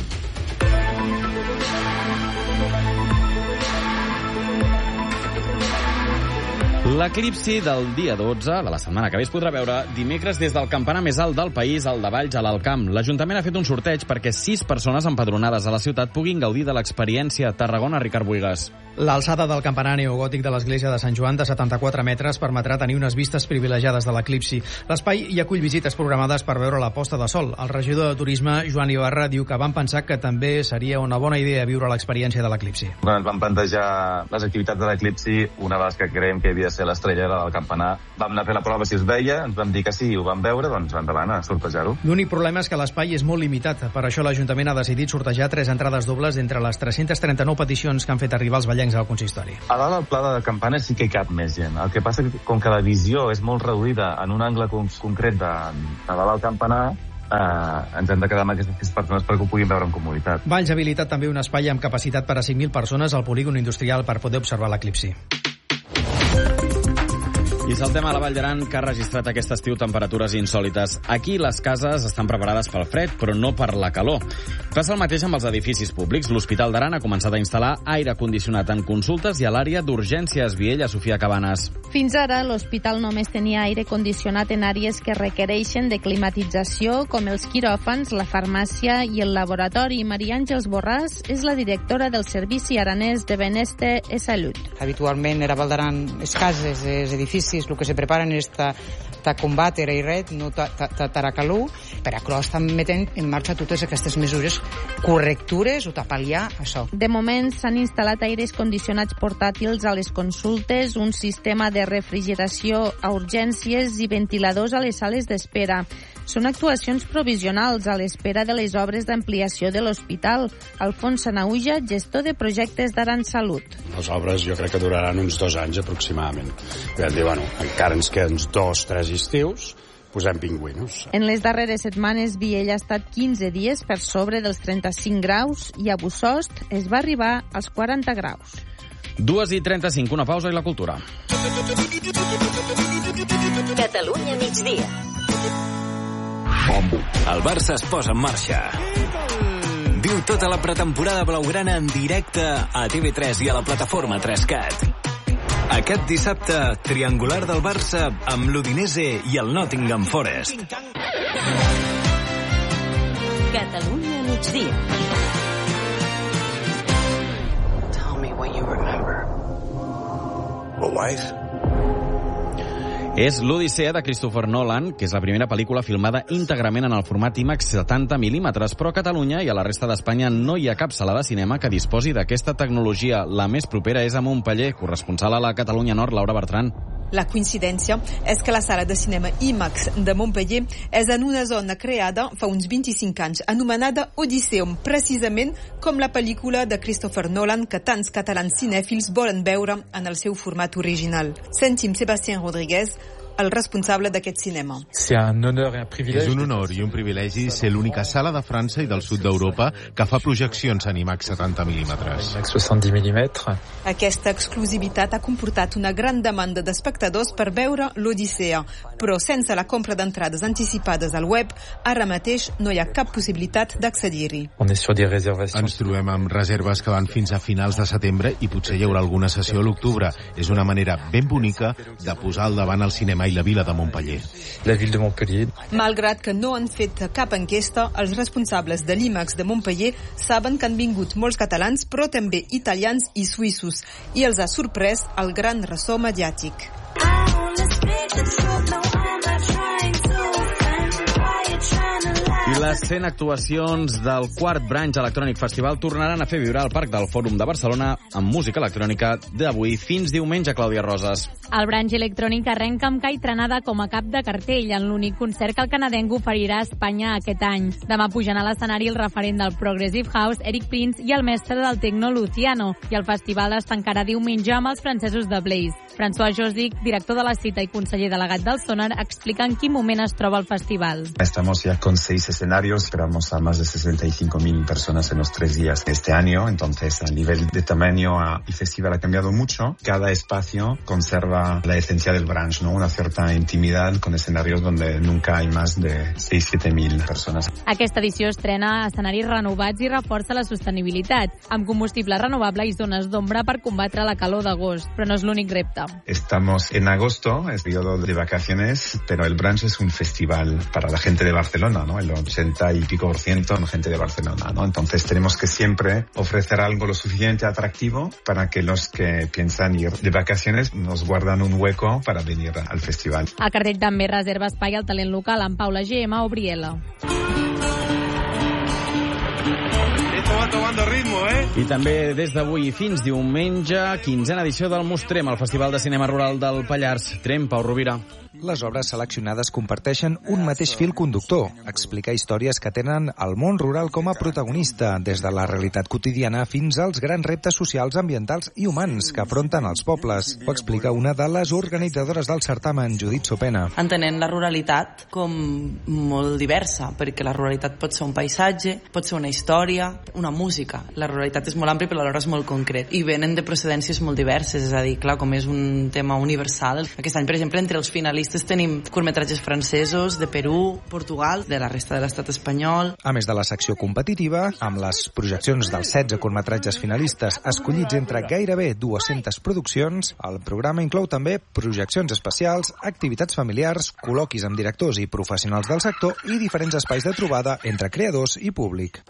L'eclipsi del dia dotze de la setmana que ve es podrà veure dimecres des del campanar més alt del país, el de Valls, a l'Alt Camp. L'Ajuntament ha fet un sorteig perquè sis persones empadronades a la ciutat puguin gaudir de l'experiència. Tarragona, Ricard Buigas. L'alçada del campanar neogòtic de l'església de Sant Joan de setanta-quatre metres permetrà tenir unes vistes privilegiades de l'eclipsi. L'espai hi acull visites programades per veure la posta de sol. El regidor de Turisme, Joan Ibarra, diu que van pensar que també seria una bona idea viure l'experiència de l'eclipsi. Quan ens vam plantejar les activitats de l'eclipsi, una de les que creiem que havia de ser l'estrella era del campanar. Vam anar a fer la prova si es veia, ens vam dir que sí, ho vam veure, doncs endavant a sortejar-ho. L'únic problema és que l'espai és molt limitat. Per això l'Ajuntament ha decidit sortejar tres entrades dobles entre les tres-centes trenta-nou peticions que han fet arribar els vallencs al consistori. A dalt al pla de campana sí que hi cap més gent. El que passa que com que la visió és molt reduïda en un angle con concret de, de dalt al campanar, eh, ens hem de quedar amb aquestes persones perquè ho puguin veure amb comoditat. Valls ha habilitat també un espai amb capacitat per a cinc mil persones al polígon industrial per poder observar l'eclipsi. I saltem a la Vall d'Aran, que ha registrat aquest estiu temperatures insòlites. Aquí les cases estan preparades pel fred, però no per la calor. Passa el mateix amb els edificis públics. L'Hospital d'Aran ha començat a instal·lar aire condicionat en consultes i a l'àrea d'urgències. Viella, Sofia Cabanes. Fins ara, l'hospital només tenia aire condicionat en àrees que requereixen de climatització, com els quiròfans, la farmàcia i el laboratori. Maria Àngels Borràs és la directora del Servici Aranès de Benestar i Salut. Habitualment, a Vall d'Aran, les cases, els edificis, el que se preparen és ta, ta combatre i red, no ta, ta, ta, ta calor, per a això estan metent en marxa totes aquestes mesures correctures o ta pal·liar això. De moment s'han instal·lat aires condicionats portàtils a les consultes, un sistema de refrigeració a urgències i ventiladors a les sales d'espera. Són actuacions provisionals a l'espera de les obres d'ampliació de l'hospital. Alfons Sanauja, gestor de projectes d'Aran Salut. Les obres jo crec que duraran uns dos anys aproximadament. Vam dir, bueno, encara ens queden dos, tres estius, posem pingüinos. En les darreres setmanes, Viella ha estat quinze dies per sobre dels trenta-cinc graus i a Bussost es va arribar als quaranta graus. dues i trenta-cinc, una pausa i la cultura. Catalunya migdia. El Barça es posa en marxa. Viu tota la pretemporada blaugrana en directe a T V tres i a la plataforma tres cat. Aquest dissabte, triangular del Barça amb l'Udinese i el Nottingham Forest. Catalunya migdia. Tell me what you remember. My wife? És l'Odissea de Christopher Nolan, que és la primera pel·lícula filmada íntegrament en el format IMAX setanta mil·límetres, però a Catalunya i a la resta d'Espanya no hi ha cap sala de cinema que disposi d'aquesta tecnologia. La més propera és a Montpeller, corresponsal a la Catalunya Nord, Laura Bertran. La coincidència és que la sala de cinema IMAX de Montpeller és en una zona creada fa uns vint-i-cinc anys, anomenada Odisseum, precisament com la pel·lícula de Christopher Nolan que tants catalans cinèfils volen veure en el seu format original. Sentim Sebastián Rodríguez, el responsable d'aquest cinema. És un honor i un privilegi ser l'única sala de França i del sud d'Europa que fa projeccions en IMAX setanta mil·límetres. Aquesta exclusivitat ha comportat una gran demanda d'espectadors per veure l'Odissea, però sense la compra d'entrades anticipades al web, ara mateix no hi ha cap possibilitat d'accedir-hi. Ens trobem amb reserves que van fins a finals de setembre i potser hi haurà alguna sessió a l'octubre. És una manera ben bonica de posar al davant el cinema i la vila de Montpeller. La vila de Montpellier. Malgrat que no han fet cap enquesta, els responsables de l'IMAX de Montpeller saben que han vingut molts catalans, però també italians i suïssos, i els ha sorprès el gran ressò mediàtic. I les cent actuacions del quart Branch Electronic Festival tornaran a fer viure al Parc del Fòrum de Barcelona amb música electrònica d'avui fins diumenge, Clàudia Roses. El branch electrònic arrenca amb Kai Tranada com a cap de cartell en l'únic concert que el canadenc oferirà a Espanya aquest any. Demà pugen a l'escenari el referent del Progressive House, Eric Prince, i el mestre del techno, Luciano, i el festival es tancarà diumenge amb els francesos de Blaze. François Josic, director de la cita i conseller delegat del Sonar, explica en quin moment es troba el festival. Estamos ya con seis escenarios, esperamos a más de sesenta y cinco mil personas en los tres días de este año, entonces a nivel de tamaño y festival ha cambiado mucho. Cada espacio conserva la esencia del branch, ¿no? Una cierta intimidad con escenarios donde nunca hay más de seis a siete mil personas. Aquesta edició estrena escenaris renovats i reforça la sostenibilitat, amb combustible renovable i zones d'ombra per combatre la calor d'agost, però no és l'únic repte. Estamos en agosto, es periodo de vacaciones, pero el branch es un festival para la gente de Barcelona, ¿no? El ochenta y pico por ciento son gente de Barcelona, ¿no? Entonces tenemos que siempre ofrecer algo lo suficientemente atractivo para que los que piensan ir de vacaciones nos guardan un hueco para venir al festival. El cartell també reserva espai al talent local amb Paula G M o Briela. Va tomando ritmo, eh? I també des d'avui fins diumenge, quinzena edició del Mostrem, el Festival de Cinema Rural del Pallars. Trem, Pau Rovira. Les obres seleccionades comparteixen un mateix fil conductor, explicar històries que tenen el món rural com a protagonista, des de la realitat quotidiana fins als grans reptes socials, ambientals i humans que afronten els pobles. Ho explica una de les organitzadores del certamen, Judit Sopena. Entenent la ruralitat com molt diversa, perquè la ruralitat pot ser un paisatge, pot ser una història, una música. La ruralitat és molt àmplia però alhora és molt concret i venen de procedències molt diverses, és a dir, clar, com és un tema universal. Aquest any, per exemple, entre els finalistes tenim curtmetratges francesos, de Perú, Portugal, de la resta de l'estat espanyol. A més de la secció competitiva, amb les projeccions dels setze curtmetratges finalistes escollits entre gairebé dues-centes produccions, el programa inclou també projeccions especials, activitats familiars, col·loquis amb directors i professionals del sector i diferents espais de trobada entre creadors i públic.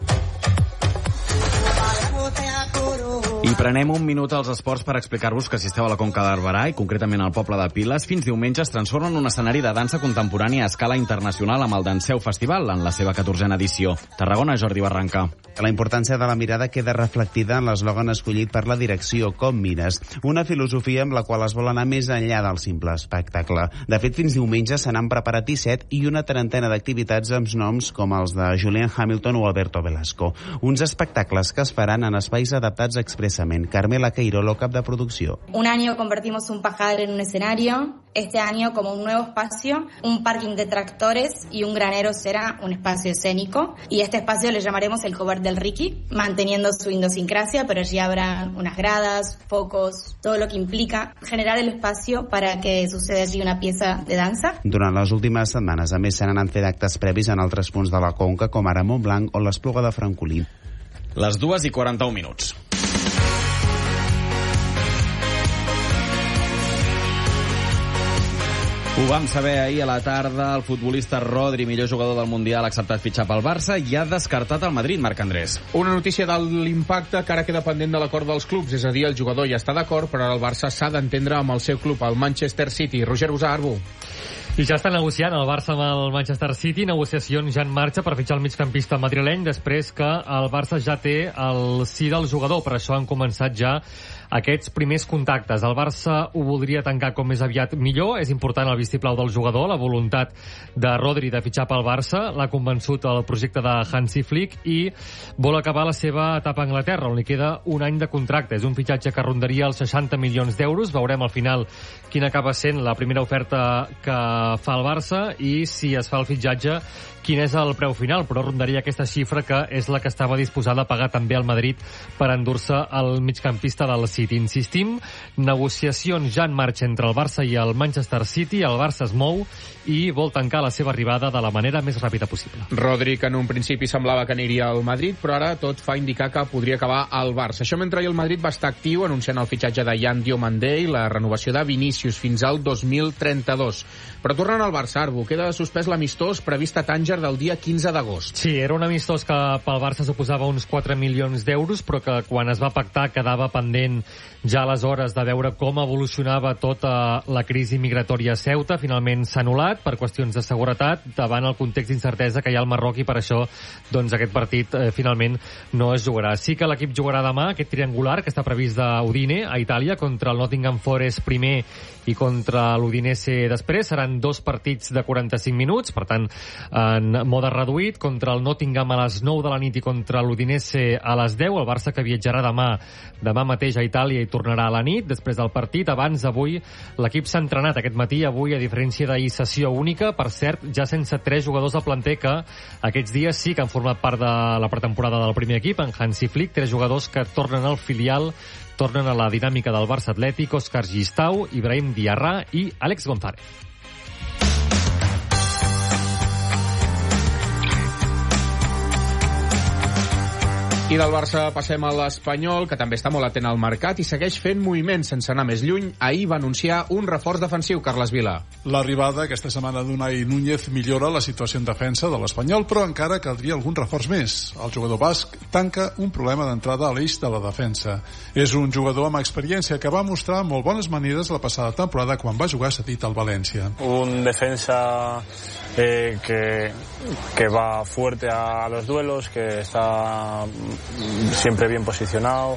I prenem un minut als esports per explicar-vos que si esteu a la Conca de Barberà i concretament al poble de Piles, fins diumenge es transforma en un escenari de dansa contemporània a escala internacional amb el Danseu Festival en la seva catorzena edició. Tarragona, Jordi Barranca. La importància de la mirada queda reflectida en l'eslògan escollit per la direcció Com mires, una filosofia amb la qual es vol anar més enllà del simple espectacle. De fet, fins diumenge se n'han preparat disset i una trentena d'activitats amb noms com els de Julian Hamilton o Alberto Velasco. Uns espectacles que es faran en espais adaptats expressament. Carmela Queirolo, cap de producció. Un año convertimos un pajar en un escenario, este año como un nuevo espacio, un parking de tractores y un granero será un espacio escénico y este espacio le llamaremos el Cover del Ricky, manteniendo su idiosincrasia, pero allí habrá unas gradas, focos, todo lo que implica generar el espacio para que suceda allí una pieza de danza. Durant les últimes setmanes, a més, se n'han fet actes previs en altres punts de la Conca, com ara Montblanc o l'Espluga de Francolí. Les dues i quaranta-un minuts. Ho vam saber ahir a la tarda. El futbolista Rodri, millor jugador del Mundial, ha acceptat fitxar pel Barça i ha descartat el Madrid, Marc Andrés. Una notícia de l'impacte que ara queda pendent de l'acord dels clubs, és a dir, el jugador ja està d'acord, però ara el Barça s'ha d'entendre amb el seu club, el Manchester City. Roger Usà, Arbu. I ja està negociant el Barça amb el Manchester City, negociacions ja en marxa per fitxar el migcampista madrileny, després que el Barça ja té el sí del jugador, per això han començat ja aquests primers contactes. El Barça ho voldria tancar com més aviat millor, és important el vistiplau del jugador, la voluntat de Rodri de fitxar pel Barça, l'ha convençut el projecte de Hansi Flick i vol acabar la seva etapa a Anglaterra, on li queda un any de contracte. És un fitxatge que rondaria els seixanta milions d'euros, veurem al final quina acaba sent la primera oferta que fa el Barça i si es fa el fitxatge quin és el preu final, però rondaria aquesta xifra que és la que estava disposada a pagar també el Madrid per endur-se el migcampista del City. Insistim, negociacions ja en marxa entre el Barça i el Manchester City, el Barça es mou i vol tancar la seva arribada de la manera més ràpida possible. Rodri, que en un principi semblava que aniria al Madrid, però ara tot fa indicar que podria acabar al Barça. Això mentre el Madrid va estar actiu anunciant el fitxatge de Yan Diomandé i la renovació de Vinícius fins al dos mil trenta-dos. Però tornant al Barça, Arbu, queda suspès l'amistós previst a Tànger del dia quinze d'agost. Sí, era un amistós que pel Barça suposava uns quatre milions d'euros, però que quan es va pactar quedava pendent ja aleshores de veure com evolucionava tota la crisi migratòria a Ceuta. Finalment s'ha anul·lat per qüestions de seguretat davant el context d'incertesa que hi ha al Marroc i per això doncs, aquest partit eh, finalment no es jugarà. Sí que l'equip jugarà demà aquest triangular que està previst d'Udine a Itàlia contra el Nottingham Forest primer i contra l'Udinese després. Seran dos partits de quaranta-cinc minuts, per tant, en mode reduït, contra el Nottingham a les nou de la nit i contra l'Udinese a les deu. El Barça que viatjarà demà, demà mateix a Itàlia i tornarà a la nit, després del partit. Abans, avui, l'equip s'ha entrenat aquest matí, avui, a diferència d'ahir, sessió única, per cert, ja sense tres jugadors del planter que aquests dies sí que han format part de la pretemporada del primer equip, en Hansi Flick, tres jugadors que tornen al filial, tornen a la dinàmica del Barça Atlètic, Òscar Gistau, Ibrahim Diarra i Àlex González. I del Barça passem a l'Espanyol, que també està molt atent al mercat i segueix fent moviments sense anar més lluny. Ahir va anunciar un reforç defensiu, Carles Vila. L'arribada aquesta setmana d'Unai Núñez millora la situació en defensa de l'Espanyol, però encara caldria algun reforç més. El jugador basc tanca un problema d'entrada a l'eix de la defensa. És un jugador amb experiència que va mostrar molt bones maneres la passada temporada quan va jugar cedit al València. Un defensa eh, que, que va fuerte a los duelos, que está siempre bien posicionado,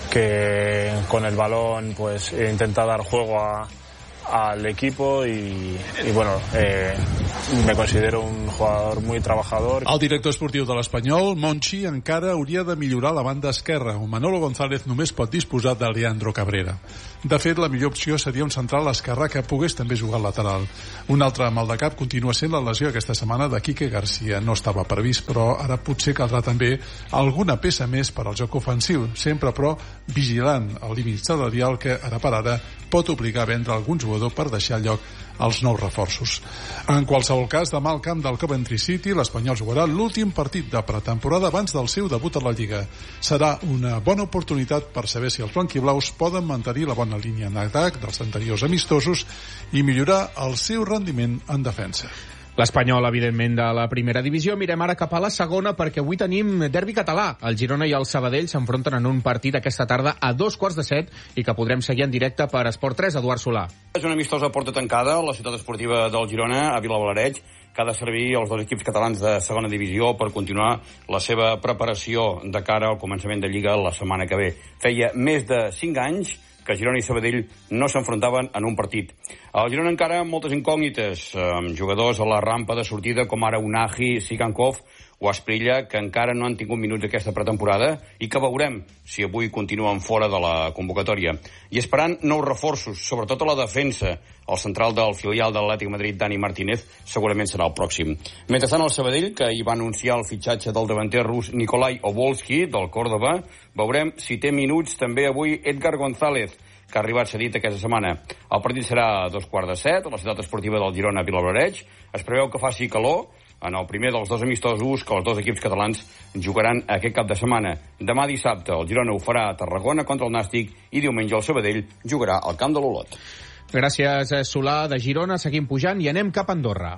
que con el balón pues intenta dar juego a, al equipo y, y bueno, eh, me considero un jugador muy trabajador. El director esportiu de l'Espanyol, Monchi, encara hauria de millorar la banda esquerra, on Manolo González només pot disposar de Leandro Cabrera. De fet, la millor opció seria un central esquerrà que pogués també jugar al lateral. Un altre mal de cap continua sent la lesió aquesta setmana de Quique García. No estava previst, però ara potser caldrà també alguna peça més per al joc ofensiu, sempre però vigilant el límit salarial que ara per ara pot obligar a vendre algun jugador per deixar lloc als nous reforços. En qualsevol cas, demà al camp del Coventry City, l'Espanyol jugarà l'últim partit de pretemporada abans del seu debut a la Lliga. Serà una bona oportunitat per saber si els blanquiblaus poden mantenir la bona línia en atac dels anteriors amistosos i millorar el seu rendiment en defensa. L'Espanyol, evidentment, de la primera divisió. Mirem ara cap a la segona, perquè avui tenim derbi català. El Girona i el Sabadell s'enfronten en un partit aquesta tarda a dos quarts de set i que podrem seguir en directe per Esport tres. Eduard Solà. És una amistosa porta tancada a la ciutat esportiva del Girona, a Vilablareix, que ha de servir als dos equips catalans de segona divisió per continuar la seva preparació de cara al començament de Lliga la setmana que ve. Feia més de cinc anys que Girona i Sabadell no s'enfrontaven en un partit. Al Girona encara moltes incògnites, amb jugadors a la rampa de sortida com ara Unagi, Sigankov o Asprilla, que encara no han tingut minuts aquesta pretemporada i que veurem si avui continuen fora de la convocatòria. I esperant nous reforços, sobretot a la defensa. El central del filial de l'Atlètic Madrid, Dani Martínez, segurament serà el pròxim. Mentrestant, el Sabadell, que hi va anunciar el fitxatge del davanter rus Nikolai Obolski, del Córdoba, veurem si té minuts també avui Edgar González, que ha arribat cedit aquesta setmana. El partit serà a dos quarts de set, a la ciutat esportiva del Girona a Vilablareix. Es preveu que faci calor en el primer dels dos amistosos que els dos equips catalans jugaran aquest cap de setmana. Demà dissabte el Girona ho farà a Tarragona contra el Nàstic i diumenge el Sabadell jugarà al camp de l'Olot. Gràcies, Solà. De Girona seguim pujant i anem cap a Andorra.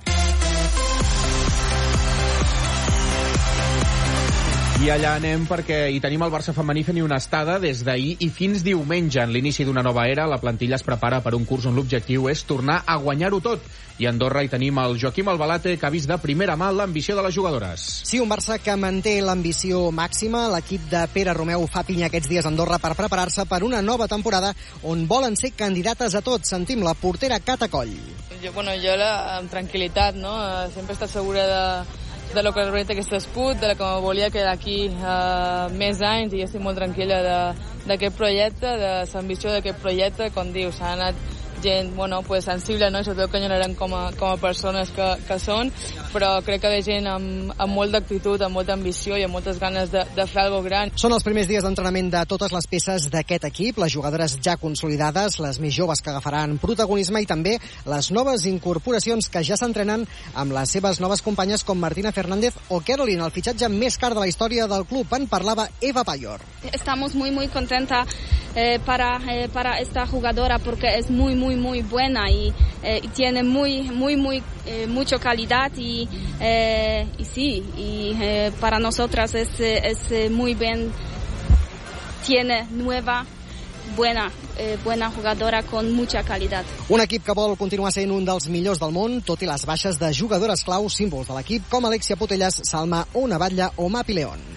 I allà anem perquè hi tenim el Barça femení fent una estada des d'ahir i fins diumenge. En l'inici d'una nova era, la plantilla es prepara per un curs on l'objectiu és tornar a guanyar-ho tot. I a Andorra hi tenim el Joaquim Albalate, que ha vist de primera mà l'ambició de les jugadores. Sí, un Barça que manté l'ambició màxima. L'equip de Pere Romeu fa pinya aquests dies a Andorra per preparar-se per una nova temporada on volen ser candidates a tot. Sentim la portera Cata Coll. Jo, bueno, jo la, amb tranquil·litat, no? Sempre he estat segura de de lo que realment aquest escut, de la que volia quedar aquí uh, més anys, i estic molt tranquil·la d'aquest projecte, de l'ambició d'aquest projecte. Com dius, s'ha anat gent bueno, pues, sensible, no? I sobretot que enyorarem com a, com a persones que, que són, però crec que ve gent amb, amb molt d'actitud, amb molta ambició i amb moltes ganes de, de fer alguna gran. Són els primers dies d'entrenament de totes les peces d'aquest equip, les jugadores ja consolidades, les més joves que agafaran protagonisme i també les noves incorporacions que ja s'entrenen amb les seves noves companyes com Martina Fernández o Caroline, el fitxatge més car de la història del club. En parlava Eva Payor. Estamos muy muy contenta eh, para, eh, para esta jugadora porque es muy muy muy buena y, eh, y tiene muy muy muy eh, mucha calidad y, eh, y sí y eh, para nosotras es, es muy bien, tiene nueva buena eh, buena jugadora con mucha calidad. Un equip que vol continuar sent un dels millors del món, tot i les baixes de jugadores clau, símbols de l'equip com Alexia Putellas, Salma Una Batlle o Mapi León.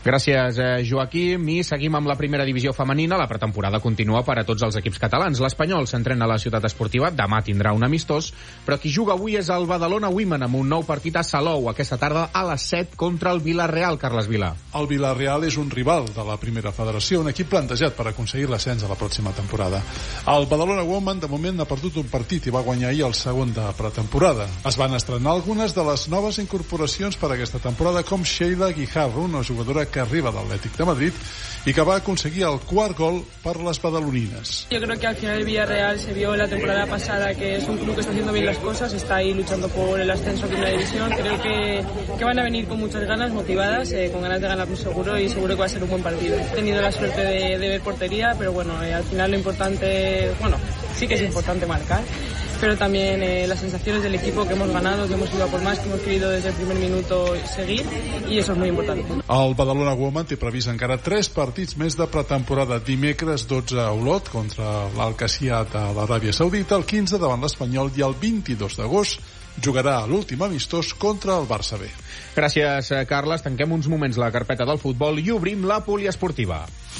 Gràcies, Joaquim. I seguim amb la primera divisió femenina. La pretemporada continua per a tots els equips catalans. L'Espanyol s'entrena a la ciutat esportiva. Demà tindrà un amistós, però qui juga avui és el Badalona Women amb un nou partit a Salou aquesta tarda a les set contra el Villarreal, Carles Vila. El Villarreal és un rival de la primera federació, un equip plantejat per aconseguir l'ascens a la pròxima temporada. El Badalona Women de moment ha perdut un partit i va guanyar ahir el segon de pretemporada. Es van estrenar algunes de les noves incorporacions per a aquesta temporada, com Sheila Guijarro, una jugadora que arriba del Atlético de Madrid y que va a conseguir el cuart gol para las badaloninas. Yo creo que al final el Villarreal se vio la temporada pasada que es un club que está haciendo bien las cosas, está ahí luchando por el ascenso a primera división. Creo que, que van a venir con muchas ganas, motivadas, eh, con ganas de ganar muy seguro y seguro que va a ser un buen partido. He tenido la suerte de, de ver portería, pero bueno, eh, al final lo importante, bueno, sí que es importante marcar, pero también eh, las sensaciones del equipo, que hemos ganado, que hemos ido a por más, que hemos querido desde el primer minuto seguir, y eso es muy importante. El Badalona Women té previst encara tres partits més de pretemporada. Dimecres dotze a Olot contra l'Al-Qasiyat a l'Aràbia Saudita, el quinze davant l'Espanyol i el vint-i-dos d'agost jugarà l'últim amistós contra el Barça B. Gràcies, Carles. Tanquem uns moments la carpeta del futbol i obrim la poliesportiva.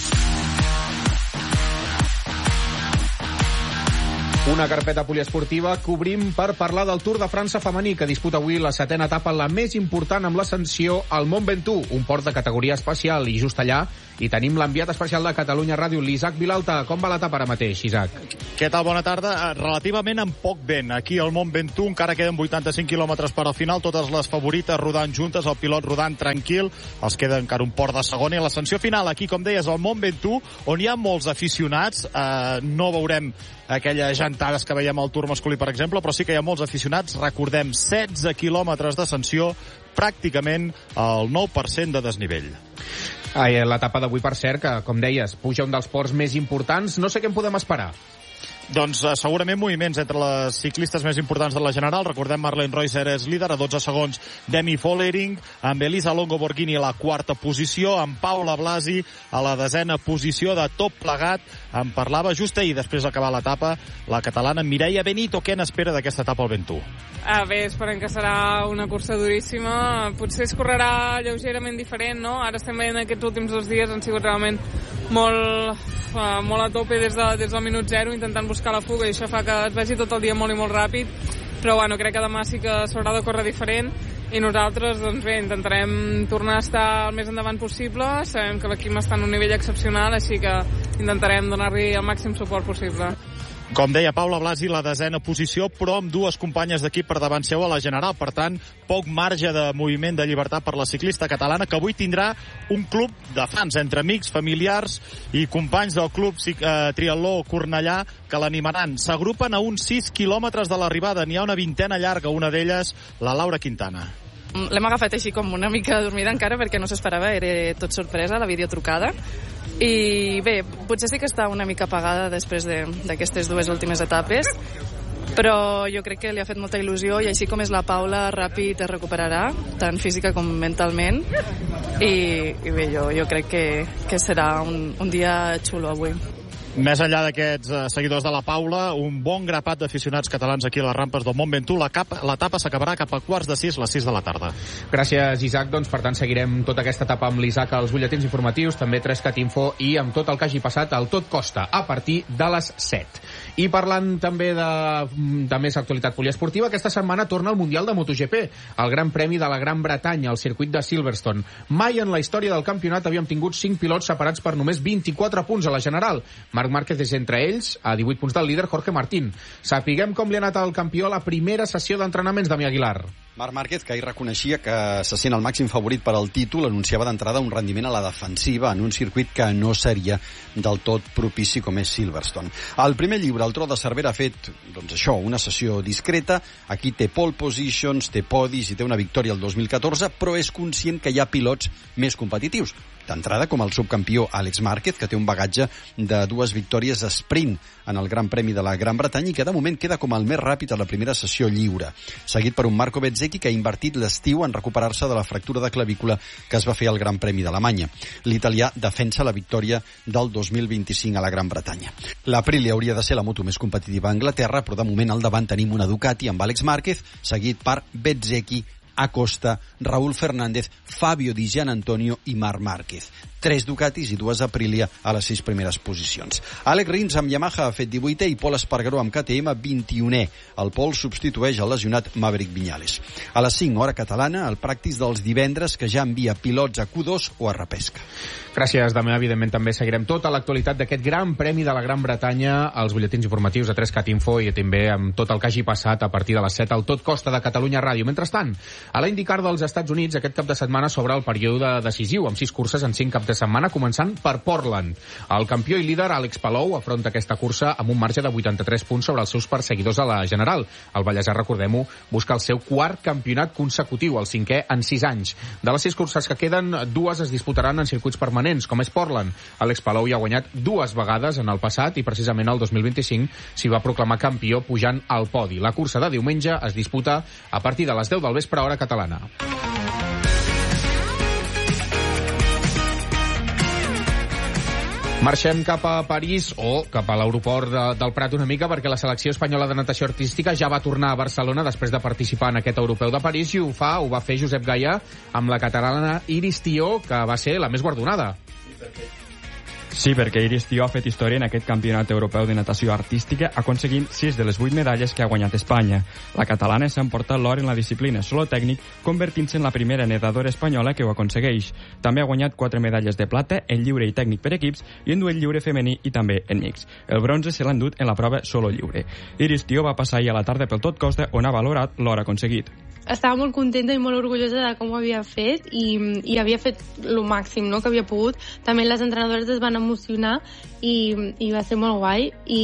Una carpeta poliesportiva que obrim per parlar del Tour de França femení, que disputa avui la setena etapa, la més important amb l'ascensió al Mont Ventoux, un port de categoria especial, i just allà hi tenim l'enviat especial de Catalunya Ràdio, l'Isaac Vilalta. Com va l'etapa ara mateix, Isaac? Què tal? Bona tarda. Relativament amb poc vent. Aquí al Mont Ventoux encara queden vuitanta-cinc quilòmetres per al final, totes les favorites rodant juntes, el pilot rodant tranquil, els queda encara un port de segona, i l'ascensió final aquí, com deies, al Mont Ventoux, on hi ha molts aficionats. Eh, no veurem aquelles gentades que veiem al Tour masculí, per exemple, però sí que hi ha molts aficionats. Recordem, setze quilòmetres d'ascensió, pràcticament el nou per cent de desnivell. L'etapa d'avui, per cert, que, com deies, puja un dels ports més importants. No sé què en podem esperar. Doncs uh, segurament moviments entre les ciclistes més importants de la General. Recordem, Marlene Reusser és líder, a dotze segons Demi Vollering, amb Elisa Longo Borghini a la quarta posició, amb Paula Blasi a la desena posició. De tot plegat en parlava just ahir, després d'acabar l'etapa, la catalana Mireia Benito. Què n'espera d'aquesta etapa al Ventoux? Ah, bé, esperem que serà una cursa duríssima. Potser es correrà lleugerament diferent, no? Ara estem veient aquests últims dos dies, han sigut realment molt, uh, molt a tope des, de, des del minut zero, intentant buscar la fuga, i això fa que es vegi tot el dia molt i molt ràpid. Però bueno, crec que demà sí que s'haurà de córrer diferent, i nosaltres, doncs bé, intentarem tornar a estar el més endavant possible. Sabem que l'equip està en un nivell excepcional, així que intentarem donar-li el màxim suport possible. Com deia Paula Blasi, la desena posició, però amb dues companyes d'equip per davant seu a la General. Per tant, poc marge de moviment de llibertat per la ciclista catalana, que avui tindrà un club de fans, entre amics, familiars i companys del club eh, Triatló Cornellà, que l'animaran. S'agrupen a uns sis quilòmetres de l'arribada. N'hi ha una vintena llarga, una d'elles la Laura Quintana. L'hem agafat així com una mica dormida encara, perquè no s'esperava, era tot sorpresa, la videotrucada. I bé, potser sí que està una mica apagada després d'aquestes dues últimes etapes, però jo crec que li ha fet molta il·lusió, i així com és la Paula, ràpid es recuperarà, tant física com mentalment, i, i bé, jo, jo crec que, que serà un, un dia xulo avui. Més enllà d'aquests uh, seguidors de la Paula, un bon grapat d'aficionats catalans aquí a les rampes del Mont Ventoux. L'etapa s'acabarà cap a quarts de sis, les sis de la tarda. Gràcies, Isaac. Doncs, per tant, seguirem tota aquesta etapa amb l'Isaac als butlletins informatius, també Trescat Info, i amb tot el que hagi passat al Tot Costa, a partir de les set. I parlant també de, de més actualitat poliesportiva, aquesta setmana torna el Mundial de MotoGP, el Gran Premi de la Gran Bretanya, al circuit de Silverstone. Mai en la història del campionat havíem tingut cinc pilots separats per només vint-i-quatre punts a la General. Marc Márquez és entre ells, a divuit punts del líder Jorge Martín. Sapiguem com li ha anat al campió a la primera sessió d'entrenaments, Damià Aguilar. Marc Márquez, que ahir reconeixia que se sent el màxim favorit per al títol, anunciava d'entrada un rendiment a la defensiva en un circuit que no seria del tot propici com és Silverstone. El primer llibre, el Tro de Cervera, ha fet, doncs això, una sessió discreta. Aquí té pole positions, té podis i té una victòria el dos mil catorze, però és conscient que hi ha pilots més competitius. D'entrada, com el subcampió Àlex Márquez, que té un bagatge de dues victòries sprint en el Gran Premi de la Gran Bretanya i que de moment queda com el més ràpid a la primera sessió lliure, seguit per un Marco Bezzecchi que ha invertit l'estiu en recuperar-se de la fractura de clavícula que es va fer al Gran Premi d'Alemanya. L'italià defensa la victòria del dos mil vint-i-cinc a la Gran Bretanya. L'Aprilia hauria de ser la moto més competitiva a Anglaterra, però de moment al davant tenim una Ducati amb Àlex Márquez, seguit per Bezzecchi Acosta, Raúl Fernández, Fabio Di Gianantonio i Marc Márquez. Tres Ducatis i dues Aprilia a les sis primeres posicions. Alex Rins amb Yamaha ha fet divuitè i Pol Espargaró amb K T M vint-i-unè. El Pol substitueix el lesionat Maverick Viñales. A les cinc, hora catalana, el pràctics dels divendres que ja envia pilots a Q dos o a repesca. Gràcies, Damià. Evidentment també seguirem tota l'actualitat d'aquest gran premi de la Gran Bretanya als butlletins informatius de tres cat Info i també amb tot el que hagi passat a partir de les set al Tot Costa de Catalunya Ràdio. Mentrestant, a la IndyCar dels Estats Units aquest cap de setmana s'obre el període decisiu amb sis curses en cinc caps de setmana, començant per Portland. El campió i líder Àlex Palou afronta aquesta cursa amb un marge de vuitanta-tres punts sobre els seus perseguidors a la general. El Vallèsà, recordem-ho, busca el seu quart campionat consecutiu, el cinquè en sis anys. De les sis curses que queden, dues es disputaran en circuits permanents, com és Portland. Àlex Palou ja ha guanyat dues vegades en el passat i precisament el dos mil vint-i-cinc s'hi va proclamar campió pujant al podi. La cursa de diumenge es disputa a partir de les deu del vespre, hora catalana. Marxem cap a París o cap a l'aeroport de, del Prat una mica perquè la selecció espanyola de natació artística ja va tornar a Barcelona després de participar en aquest europeu de París i ho fa, ho va fer Josep Gaia amb la catalana Iris Tió, que va ser la més guardonada. Sí, perquè Iris Tió ha fet història en aquest campionat europeu de natació artística aconseguint sis de les vuit medalles que ha guanyat Espanya. La catalana s'ha emportat l'or en la disciplina solo tècnic, convertint-se en la primera nedadora espanyola que ho aconsegueix. També ha guanyat quatre medalles de plata en lliure i tècnic per equips i en duel lliure femení i també en mix. El bronze se l'ha endut en la prova solo lliure. Iris Tió va passar ahir a la tarda pel Tot Costa on ha valorat l'or aconseguit. Estava molt contenta i molt orgullosa de com ho havia fet i, i havia fet el màxim, no?, que havia pogut. També les entrenadores es van emocionar i, i va ser molt guai i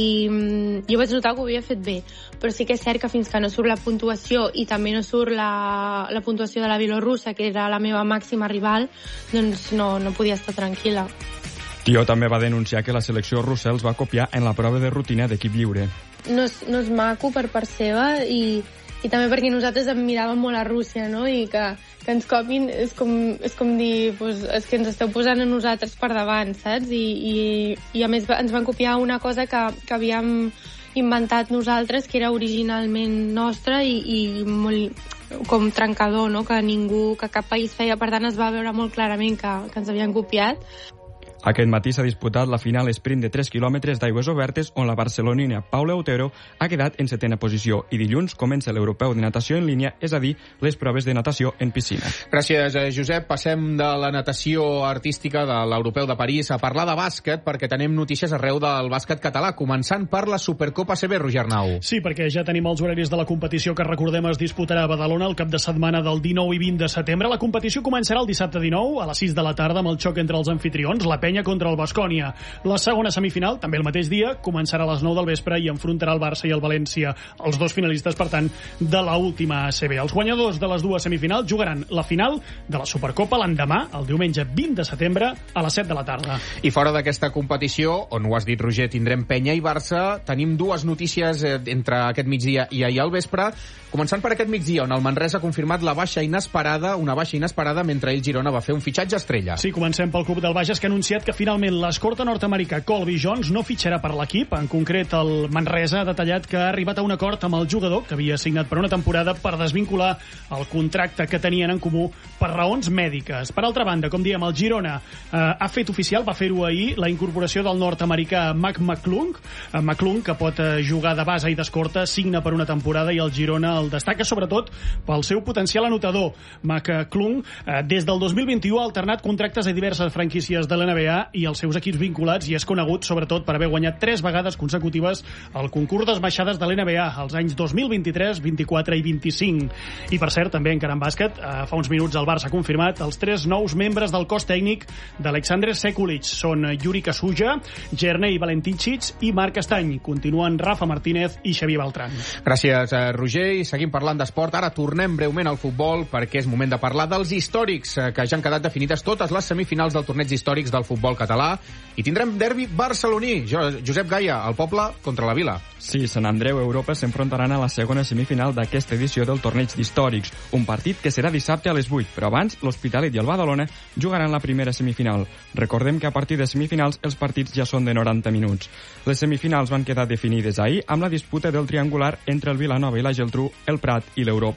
jo vaig notar que ho havia fet bé, però sí que és cert que fins que no surt la puntuació i també no surt la, la puntuació de la bielorrussa, que era la meva màxima rival, doncs no, no podia estar tranquil·la. Tió també va denunciar que la selecció russa els va copiar en la prova de rutina d'equip lliure. No és, no és maco per part seva i i també perquè nosaltres admiràvem molt a Rússia, no?, i que, que ens copin és com, és com dir, pues, és que ens esteu posant a nosaltres per davant, saps? I, i, i a més ens van copiar una cosa que, que havíem inventat nosaltres, que era originalment nostra i, i molt com trencador, no?, que ningú, que cap país feia, per tant es va veure molt clarament que, que ens havien copiat. Aquest matí s'ha disputat la final sprint de tres quilòmetres d'aigües obertes on la barcelonina Paula Otero ha quedat en setena posició i dilluns comença l'europeu de natació en línia, és a dir, les proves de natació en piscina. Gràcies, Josep. Passem de la natació artística de l'europeu de París a parlar de bàsquet perquè tenim notícies arreu del bàsquet català, començant per la Supercopa A C B, Roger Arnau. Sí, perquè ja tenim els horaris de la competició que recordem es disputarà a Badalona el cap de setmana del dinou i vint de setembre. La competició començarà el dissabte dinou a les sis de la tarda amb el xoc entre els anfitrions, la Penya contra el Baskonia. La segona semifinal, també el mateix dia, començarà a les nou del vespre i enfrontarà el Barça i el València, els dos finalistes, per tant, de la última A C B. Els guanyadors de les dues semifinals jugaran la final de la Supercopa l'endemà, el diumenge vint de setembre, a les set de la tarda. I fora d'aquesta competició, on ho has dit, Roger, tindrem Penya i Barça, tenim dues notícies entre aquest migdia i ahir al vespre, començant per aquest migdia, on el Manresa ha confirmat la baixa inesperada, una baixa inesperada, mentre ell Girona va fer un fitxatge estrella. Sí, comencem pel club del Bages, que ha anunciat que finalment l'escorta nord-americà Colby Jones no fitxarà per l'equip. En concret, el Manresa ha detallat que ha arribat a un acord amb el jugador, que havia signat per una temporada, per desvincular el contracte que tenien en comú per raons mèdiques. Per altra banda, com diem, el Girona eh, ha fet oficial, va fer-ho ahir, la incorporació del nord-americà Mac McClung, eh, McClung, que pot eh, jugar de base i d'escorta, signa per una temporada i el Girona el destaca sobretot pel seu potencial anotador. McClung, eh, des del dos mil vint-i-u, ha alternat contractes a diverses franquícies de l'N B A i els seus equips vinculats i és conegut sobretot per haver guanyat tres vegades consecutives el concurs d'esbaixades de l'N B A els anys dos mil vint-i-tres, vint-i-quatre i vint-i-cinc. I per cert, també encara en bàsquet, eh, fa uns minuts el Barça ha confirmat els tres nous membres del cos tècnic d'Alexandre Sekulic. Són Yuri Casuja, Jernei Valentincic i Marc Estany. Continuen Rafa Martínez i Xavier Beltrán. Gràcies, Roger. I seguim parlant d'esport. Ara tornem breument al futbol perquè és moment de parlar dels històrics, que ja han quedat definides totes les semifinals del torneig històrics del futbol català i tindrem derbi barceloní. Josep Gaia, el poble contra la vila. Sí, Sant Andreu i Europa s'enfrontaran a la segona semifinal d'aquesta edició del torneig d'històrics, un partit que serà dissabte a les vuit, però abans l'Hospitalet i el Badalona jugaran la primera semifinal. Recordem que a partir de semifinals els partits ja són de noranta minuts. Les semifinals van quedar definides ahir amb la disputa del triangular entre el Vilanova i la Geltrú, el Prat i l'Europa.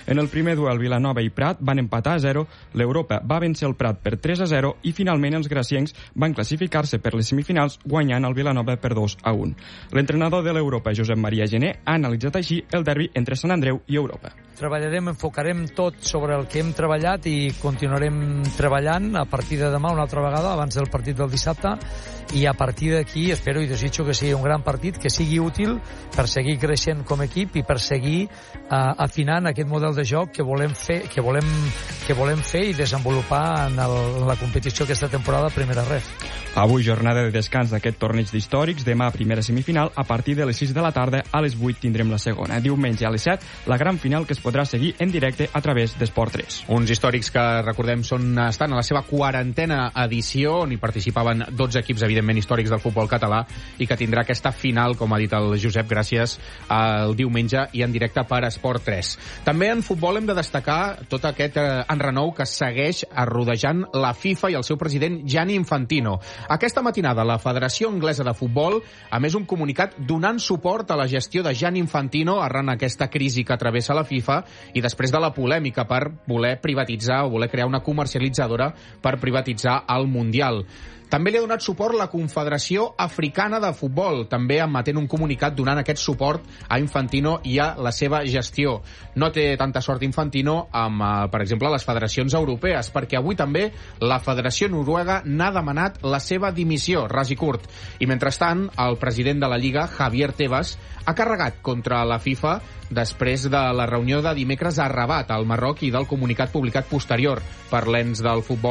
En el primer duel, Vilanova i Prat van empatar a zero, l'Europa va vèncer el Prat per tres a zero i finalment els graciencs van classificar-se per les semifinals guanyant el Vilanova per dos a un. L'entrenador de l'Europa, Josep Maria Gené, ha analitzat així el derbi entre Sant Andreu i Europa. Treballarem, enfocarem tot sobre el que hem treballat i continuarem treballant a partir de demà una altra vegada abans del partit del dissabte, i a partir d'aquí espero i desitjo que sigui un gran partit, que sigui útil per seguir creixent com a equip i per seguir uh, afinant aquest model de joc que volem fer, que volem, que volem fer i desenvolupar en, el, en la competició aquesta temporada a Primera Ref. Avui jornada de descans d'aquest torneig d'històrics, demà primera semifinal, a partir de les sis de la tarda, a les vuit tindrem la segona. Diumenge a les set, la gran final que es podrà seguir en directe a través d'Esport tres. Uns històrics que, recordem, són, estan a la seva quarantena edició, on hi participaven dotze equips, evidentment, històrics del futbol català, i que tindrà aquesta final, com ha dit el Josep, gràcies al diumenge i en directe per Esport tres. També en futbol hem de destacar tot aquest eh, enrenou que segueix arrodejant la FIFA i el seu president Gianni Infantino. Aquesta matinada la Federació Anglesa de Futbol ha emès un comunicat donant suport a la gestió de Gianni Infantino arran aquesta crisi que travessa la FIFA i després de la polèmica per voler privatitzar o voler crear una comercialitzadora per privatitzar el Mundial. També li ha donat suport la Confederació Africana de Futbol, també emetent un comunicat donant aquest suport a Infantino i a la seva gestió. No té tanta sort Infantino amb, eh, per exemple, les federacions europees, perquè avui també la Federació Noruega n'ha demanat la seva dimissió, ras i curt. I mentrestant, el president de la Lliga, Javier Tebas, ha carregat contra la FIFA després de la reunió de dimecres a Rabat, al Marroc, i del comunicat publicat posterior per l'ens del futbol